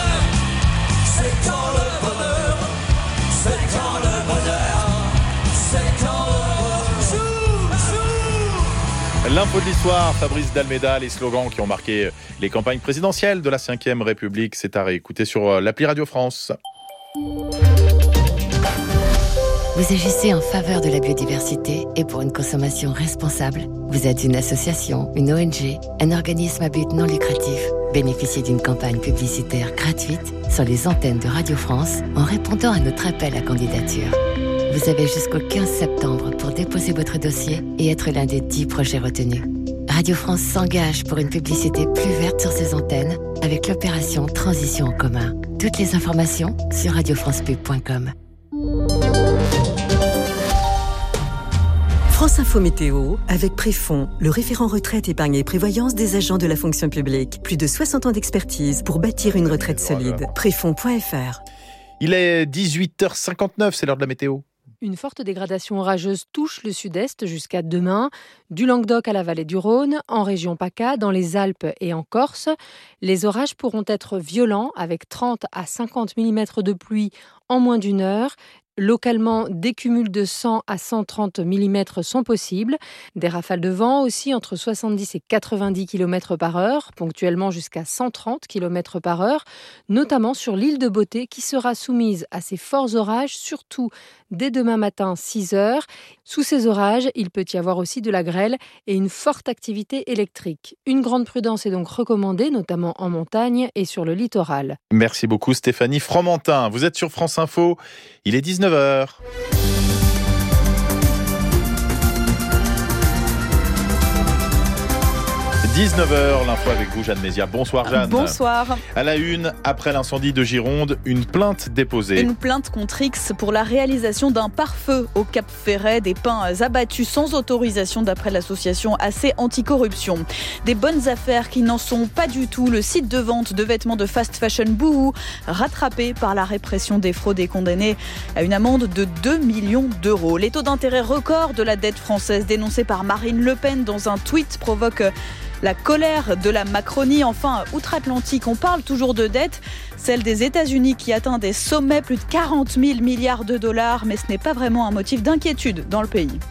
C'est quand le bonheur, c'est quand le L'info de l'histoire, Fabrice Dalméda, les slogans qui ont marqué les campagnes présidentielles de la cinquième République, c'est à réécouter sur l'appli Radio France. Vous agissez en faveur de la biodiversité et pour une consommation responsable. Vous êtes une association, une O N G, un organisme à but non lucratif. Bénéficiez d'une campagne publicitaire gratuite sur les antennes de Radio France en répondant à notre appel à candidature. Vous avez jusqu'au quinze septembre pour déposer votre dossier et être l'un des dix projets retenus. Radio France s'engage pour une publicité plus verte sur ses antennes avec l'opération Transition en commun. Toutes les informations sur radio france pub point com. France Info Météo, avec Préfond, le référent retraite épargne et prévoyance des agents de la fonction publique. Plus de soixante ans d'expertise pour bâtir une retraite solide. Préfond point f r. Il est dix-huit heures cinquante-neuf, c'est l'heure de la météo. Une forte dégradation orageuse touche le sud-est jusqu'à demain, du Languedoc à la vallée du Rhône, en région PACA, dans les Alpes et en Corse. Les orages pourront être violents avec trente à cinquante millimètres de pluie en moins d'une heure. Localement, des cumuls de cent à cent trente millimètres sont possibles. Des rafales de vent aussi entre soixante-dix et quatre-vingt-dix kilomètres par heure, ponctuellement jusqu'à cent trente kilomètres par heure, notamment sur l'île de Beauté qui sera soumise à ces forts orages, surtout dès demain matin six heures. Sous ces orages, il peut y avoir aussi de la grêle et une forte activité électrique. Une grande prudence est donc recommandée, notamment en montagne et sur le littoral. Merci beaucoup Stéphanie Fromentin. Vous êtes sur France Info, il est dix-neuf heures. dix-neuf heures, l'info avec vous, Jeanne Mézia. Bonsoir Jeanne. Bonsoir. À la une, après l'incendie de Gironde, une plainte déposée. Une plainte contre X pour la réalisation d'un pare-feu au Cap Ferret, des pains abattus sans autorisation d'après l'association A C Anticorruption. Des bonnes affaires qui n'en sont pas du tout. Le site de vente de vêtements de fast fashion Boohoo, rattrapé par la répression des fraudes et condamné à une amende de deux millions d'euros. Les taux d'intérêt records de la dette française dénoncés par Marine Le Pen dans un tweet provoquent la colère de la Macronie. Enfin, outre-Atlantique, on parle toujours de dette, celle des États-Unis qui atteint des sommets, plus de quarante mille milliards de dollars, mais ce n'est pas vraiment un motif d'inquiétude dans le pays.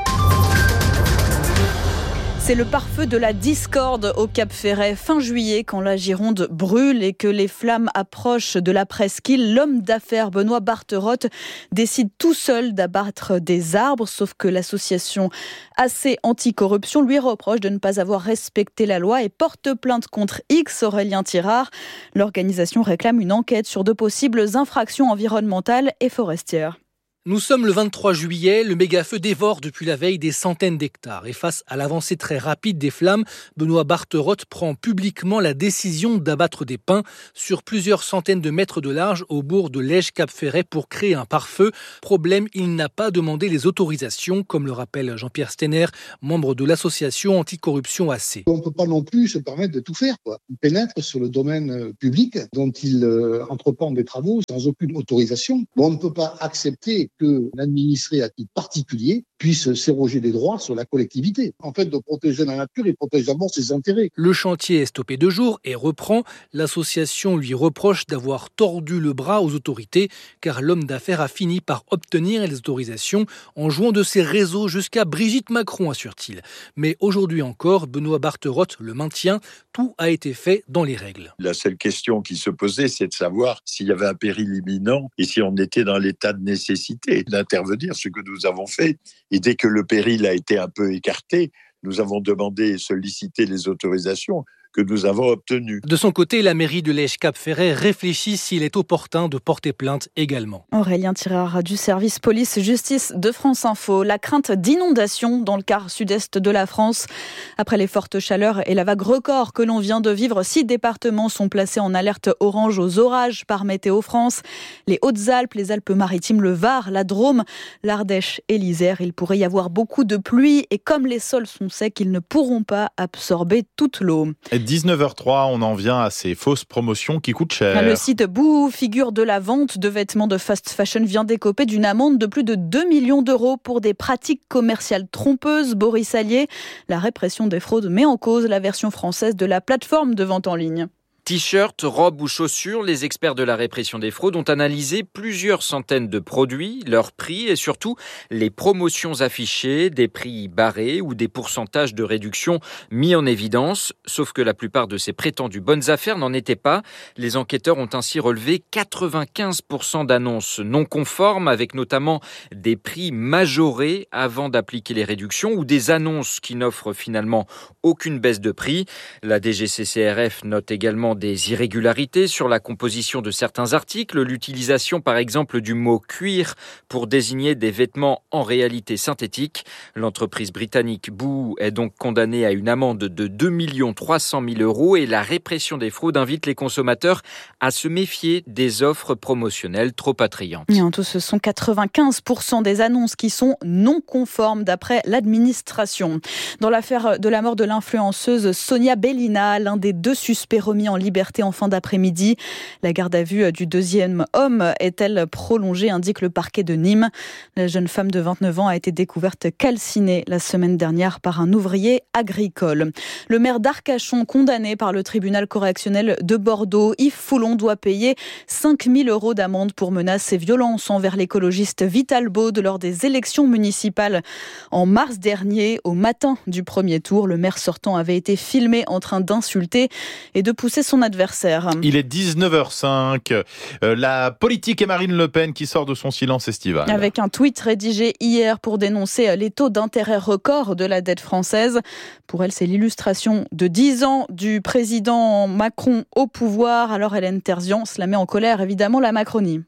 C'est le pare-feu de la discorde au Cap Ferret fin juillet quand la Gironde brûle et que les flammes approchent de la presqu'île. L'homme d'affaires Benoît Barterotte décide tout seul d'abattre des arbres, sauf que l'association A C Anticorruption lui reproche de ne pas avoir respecté la loi et porte plainte contre X, Aurélien Tirard. L'organisation réclame une enquête sur de possibles infractions environnementales et forestières. Nous sommes le vingt-trois juillet, le méga-feu dévore depuis la veille des centaines d'hectares. Et face à l'avancée très rapide des flammes, Benoît Barterotte prend publiquement la décision d'abattre des pins sur plusieurs centaines de mètres de large au bourg de Lège-Cap-Ferret pour créer un pare-feu. Problème, il n'a pas demandé les autorisations, comme le rappelle Jean-Pierre Stener, membre de l'association Anticorruption A C. On ne peut pas non plus se permettre de tout faire, quoi. Il pénètre sur le domaine public dont il euh, entreprend des travaux sans aucune autorisation. On ne peut pas accepter que l'administré à titre particulier puisse s'éroger des droits sur la collectivité. En fait, de protéger la nature, il protège d'abord ses intérêts. Le chantier est stoppé deux jours et reprend. L'association lui reproche d'avoir tordu le bras aux autorités car l'homme d'affaires a fini par obtenir les autorisations en jouant de ses réseaux jusqu'à Brigitte Macron, assure-t-il. Mais aujourd'hui encore, Benoît Barterotte le maintient, tout a été fait dans les règles. La seule question qui se posait, c'est de savoir s'il y avait un péril imminent et si on était dans l'état de nécessité d'intervenir, ce que nous avons fait. Et dès que le péril a été un peu écarté, nous avons demandé et sollicité les autorisations que nous avons obtenues. De son côté, la mairie de Lège-Cap-Ferret réfléchit s'il est opportun de porter plainte également. Aurélien Tirard du service police-justice de France Info. La crainte d'inondation dans le quart sud-est de la France. Après les fortes chaleurs et la vague record que l'on vient de vivre, six départements sont placés en alerte orange aux orages par Météo France. Les Hautes-Alpes, les Alpes-Maritimes, le Var, la Drôme, l'Ardèche et l'Isère. Il pourrait y avoir beaucoup de pluie et comme les sols sont secs, ils ne pourront pas absorber toute l'eau. dix-neuf heures trois, on en vient à ces fausses promotions qui coûtent cher. Le site Boohoo, figure de la vente de vêtements de fast fashion, vient d'écoper d'une amende de plus de deux millions d'euros pour des pratiques commerciales trompeuses. Boris Allier, la répression des fraudes met en cause la version française de la plateforme de vente en ligne. T-shirts, robes ou chaussures, les experts de la répression des fraudes ont analysé plusieurs centaines de produits, leurs prix et surtout les promotions affichées, des prix barrés ou des pourcentages de réduction mis en évidence. Sauf que la plupart de ces prétendues bonnes affaires n'en étaient pas. Les enquêteurs ont ainsi relevé quatre-vingt-quinze pour cent d'annonces non conformes, avec notamment des prix majorés avant d'appliquer les réductions ou des annonces qui n'offrent finalement aucune baisse de prix. La D G C C R F note également des irrégularités sur la composition de certains articles, l'utilisation par exemple du mot cuir pour désigner des vêtements en réalité synthétiques. L'entreprise britannique Boohoo est donc condamnée à une amende de deux millions trois cent mille euros et la répression des fraudes invite les consommateurs à se méfier des offres promotionnelles trop attrayantes. Et en tout, ce sont quatre-vingt-quinze pour cent des annonces qui sont non conformes d'après l'administration. Dans l'affaire de la mort de l'influenceuse Sonia Bellina, l'un des deux suspects remis en liberté en fin d'après-midi. La garde à vue du deuxième homme est-elle prolongée, indique le parquet de Nîmes. La jeune femme de vingt-neuf ans a été découverte calcinée la semaine dernière par un ouvrier agricole. Le maire d'Arcachon, condamné par le tribunal correctionnel de Bordeaux, Yves Foulon, doit payer cinq mille euros d'amende pour menaces et violences envers l'écologiste Vital Baude lors des élections municipales en mars dernier. Au matin du premier tour, le maire sortant avait été filmé en train d'insulter et de pousser son adversaire. Il est dix-neuf heures cinq. Euh, la politique et Marine Le Pen qui sort de son silence estival. Avec un tweet rédigé hier pour dénoncer les taux d'intérêt records de la dette française. Pour elle, c'est l'illustration de dix ans du président Macron au pouvoir. Alors Hélène Terzian, cela met en colère évidemment la Macronie.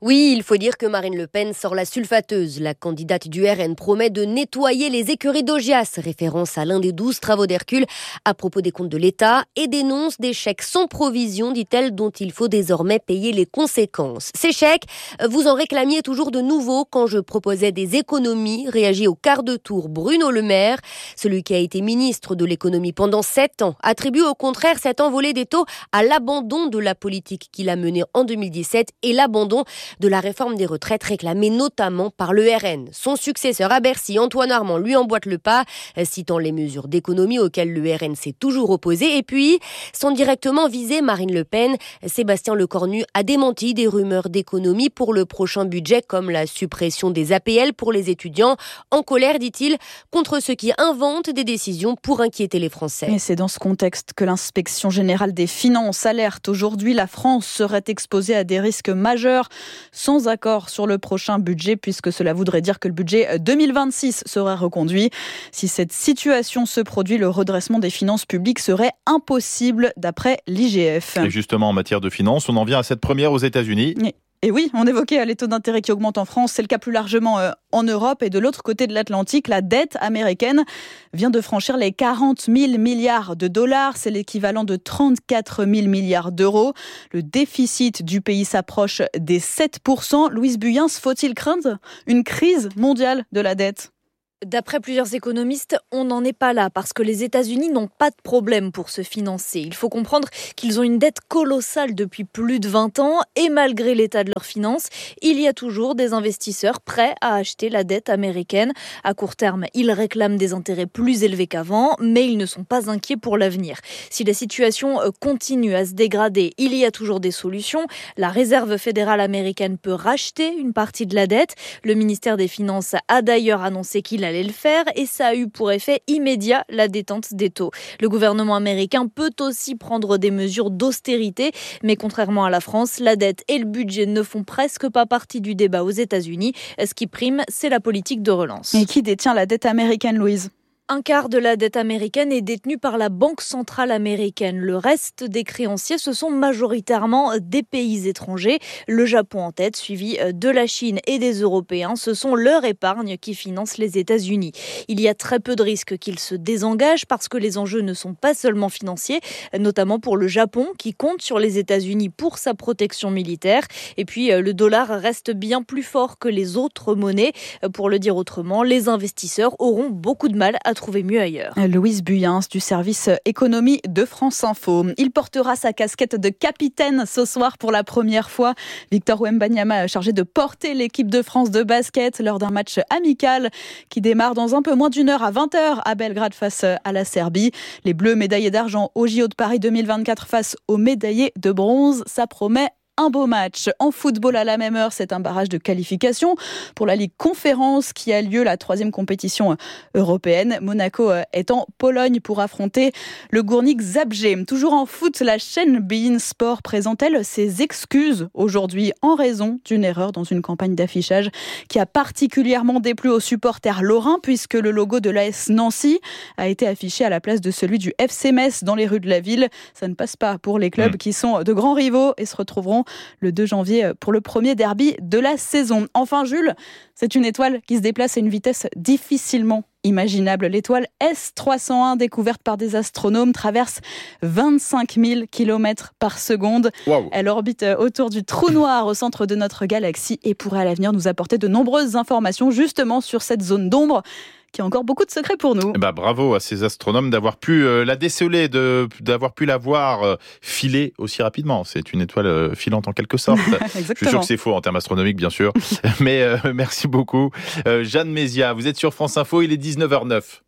Oui, il faut dire que Marine Le Pen sort la sulfateuse. La candidate du R N promet de nettoyer les écuries d'Augias, référence à l'un des douze travaux d'Hercule à propos des comptes de l'État, et dénonce des chèques sans provision, dit-elle, dont il faut désormais payer les conséquences. Ces chèques, vous en réclamiez toujours de nouveaux quand je proposais des économies, réagit au quart de tour Bruno Le Maire. Celui qui a été ministre de l'économie pendant sept ans attribue au contraire cette envolée des taux à l'abandon de la politique qu'il a menée en deux mille dix-sept et l'abandon de la réforme des retraites réclamée notamment par le R N. Son successeur à Bercy, Antoine Armand, lui emboîte le pas, citant les mesures d'économie auxquelles le R N s'est toujours opposé. Et puis, sans directement viser Marine Le Pen, Sébastien Lecornu a démenti des rumeurs d'économie pour le prochain budget, comme la suppression des A P L pour les étudiants. En colère, dit-il, contre ceux qui inventent des décisions pour inquiéter les Français. Et c'est dans ce contexte que l'inspection générale des finances alerte. Aujourd'hui, la France serait exposée à des risques majeurs sans accord sur le prochain budget, puisque cela voudrait dire que le budget deux mille vingt-six serait reconduit. Si cette situation se produit, le redressement des finances publiques serait impossible, d'après l'I G F. Et justement, en matière de finances, on en vient à cette première aux États-Unis. Oui. Et oui, on évoquait les taux d'intérêt qui augmentent en France, c'est le cas plus largement en Europe. Et de l'autre côté de l'Atlantique, la dette américaine vient de franchir les quarante mille milliards de dollars. C'est l'équivalent de trente-quatre mille milliards d'euros. Le déficit du pays s'approche des sept pour cent. Louise Buyens, faut-il craindre une crise mondiale de la dette ? D'après plusieurs économistes, on n'en est pas là parce que les États-Unis n'ont pas de problème pour se financer. Il faut comprendre qu'ils ont une dette colossale depuis plus de vingt ans et malgré l'état de leurs finances, il y a toujours des investisseurs prêts à acheter la dette américaine. À court terme, ils réclament des intérêts plus élevés qu'avant, mais ils ne sont pas inquiets pour l'avenir. Si la situation continue à se dégrader, il y a toujours des solutions. La Réserve fédérale américaine peut racheter une partie de la dette. Le ministère des Finances a d'ailleurs annoncé qu'il allait le faire et ça a eu pour effet immédiat la détente des taux. Le gouvernement américain peut aussi prendre des mesures d'austérité, mais contrairement à la France, la dette et le budget ne font presque pas partie du débat aux États-Unis. Ce qui prime, c'est la politique de relance. Et qui détient la dette américaine, Louise ? Un quart de la dette américaine est détenue par la Banque centrale américaine. Le reste des créanciers, ce sont majoritairement des pays étrangers. Le Japon en tête, suivi de la Chine et des Européens. Ce sont leur épargne qui finance les États-Unis. Il y a très peu de risques qu'ils se désengagent parce que les enjeux ne sont pas seulement financiers, notamment pour le Japon qui compte sur les États-Unis pour sa protection militaire. Et puis le dollar reste bien plus fort que les autres monnaies. Pour le dire autrement, les investisseurs auront beaucoup de mal à trouver mieux ailleurs. Louise Buyens du service économie de France Info. Il portera sa casquette de capitaine ce soir pour la première fois. Victor Wembanyama, chargé de porter l'équipe de France de basket lors d'un match amical qui démarre dans un peu moins d'une heure à vingt heures à Belgrade face à la Serbie. Les Bleus médaillés d'argent au J O de Paris deux mille vingt-quatre face aux médaillés de bronze. Ça promet un beau match. En football à la même heure, c'est un barrage de qualification pour la Ligue Conférence qui a lieu, la troisième compétition européenne. Monaco est en Pologne pour affronter le Gournik Zabrze. Toujours en foot, la chaîne beIN Sport présente-t-elle ses excuses aujourd'hui en raison d'une erreur dans une campagne d'affichage qui a particulièrement déplu aux supporters lorrains puisque le logo de l'A S Nancy a été affiché à la place de celui du F C Metz dans les rues de la ville. Ça ne passe pas pour les clubs qui sont de grands rivaux et se retrouveront le deux janvier pour le premier derby de la saison. Enfin, Jules, c'est une étoile qui se déplace à une vitesse difficilement imaginable. L'étoile S trois cent un, découverte par des astronomes, traverse vingt-cinq mille kilomètres par seconde. Wow. Elle orbite autour du trou noir au centre de notre galaxie et pourrait à l'avenir nous apporter de nombreuses informations justement sur cette zone d'ombre qui a encore beaucoup de secrets pour nous. Bah, bravo à ces astronomes d'avoir pu euh, la déceler, de, d'avoir pu la voir euh, filer aussi rapidement. C'est une étoile euh, filante en quelque sorte. Je suis sûr que c'est faux en termes astronomiques, bien sûr. Mais euh, merci beaucoup. Euh, Jeanne Mézia, vous êtes sur France Info, il est dix-neuf heures neuf.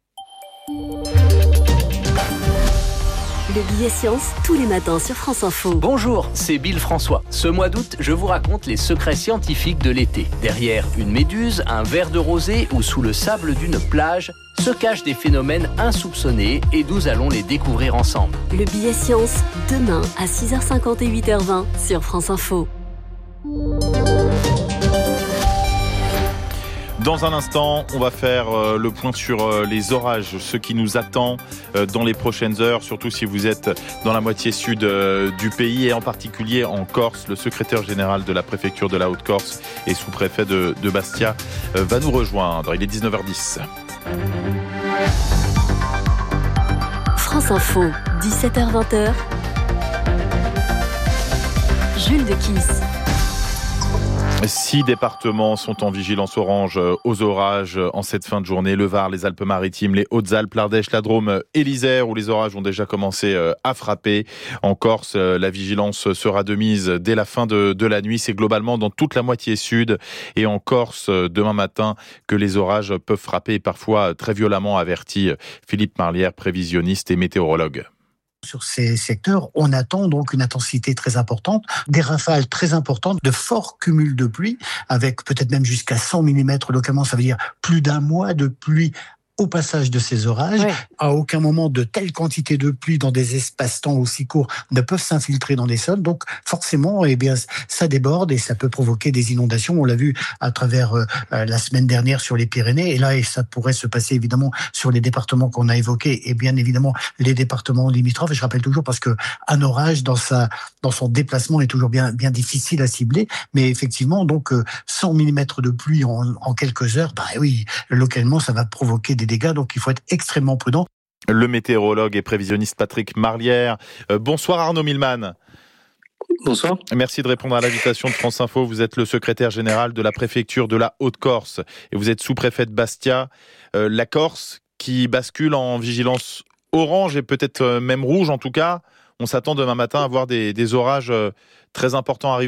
Le billet science, tous les matins sur France Info. Bonjour, c'est Bill François. Ce mois d'août, je vous raconte les secrets scientifiques de l'été. Derrière une méduse, un verre de rosée ou sous le sable d'une plage, se cachent des phénomènes insoupçonnés et nous allons les découvrir ensemble. Le billet science, demain à six heures cinquante et huit heures vingt sur France Info. Dans un instant, on va faire euh, le point sur euh, les orages, ce qui nous attend euh, dans les prochaines heures, surtout si vous êtes dans la moitié sud euh, du pays et en particulier en Corse. Le secrétaire général de la préfecture de la Haute-Corse et sous-préfet de, de Bastia euh, va nous rejoindre. Il est dix-neuf heures dix. France Info, dix-sept heures vingt. Jules de Kiss. Six départements sont en vigilance orange aux orages en cette fin de journée. Le Var, les Alpes-Maritimes, les Hautes-Alpes, l'Ardèche, la Drôme et l'Isère, où les orages ont déjà commencé à frapper. En Corse, la vigilance sera de mise dès la fin de, de la nuit. C'est globalement dans toute la moitié sud et en Corse, demain matin, que les orages peuvent frapper et parfois très violemment, avertit Philippe Marlière, prévisionniste et météorologue. Sur ces secteurs, on attend donc une intensité très importante, des rafales très importantes, de forts cumuls de pluie, avec peut-être même jusqu'à cent millimètres localement, ça veut dire plus d'un mois de pluie au passage de ces orages. Ouais. À aucun moment de telles quantités de pluie dans des espaces-temps aussi courts ne peuvent s'infiltrer dans des sols. Donc forcément, eh bien, ça déborde et ça peut provoquer des inondations. On l'a vu à travers euh, la semaine dernière sur les Pyrénées. Et là, et ça pourrait se passer évidemment sur les départements qu'on a évoqués et bien évidemment les départements limitrophes. Et je rappelle toujours parce que un orage dans sa dans son déplacement est toujours bien bien difficile à cibler. Mais effectivement, donc cent millimètres de pluie en, en quelques heures, bah oui, localement, ça va provoquer des dégâts, donc il faut être extrêmement prudent. Le météorologue et prévisionniste Patrick Marlière. Euh, bonsoir Arnaud Milman. Bonsoir. Merci de répondre à l'invitation de France Info. Vous êtes le secrétaire général de la préfecture de la Haute-Corse et vous êtes sous-préfet de Bastia. Euh, la Corse qui bascule en vigilance orange et peut-être même rouge en tout cas. On s'attend demain matin à voir des, des orages très importants arriver ?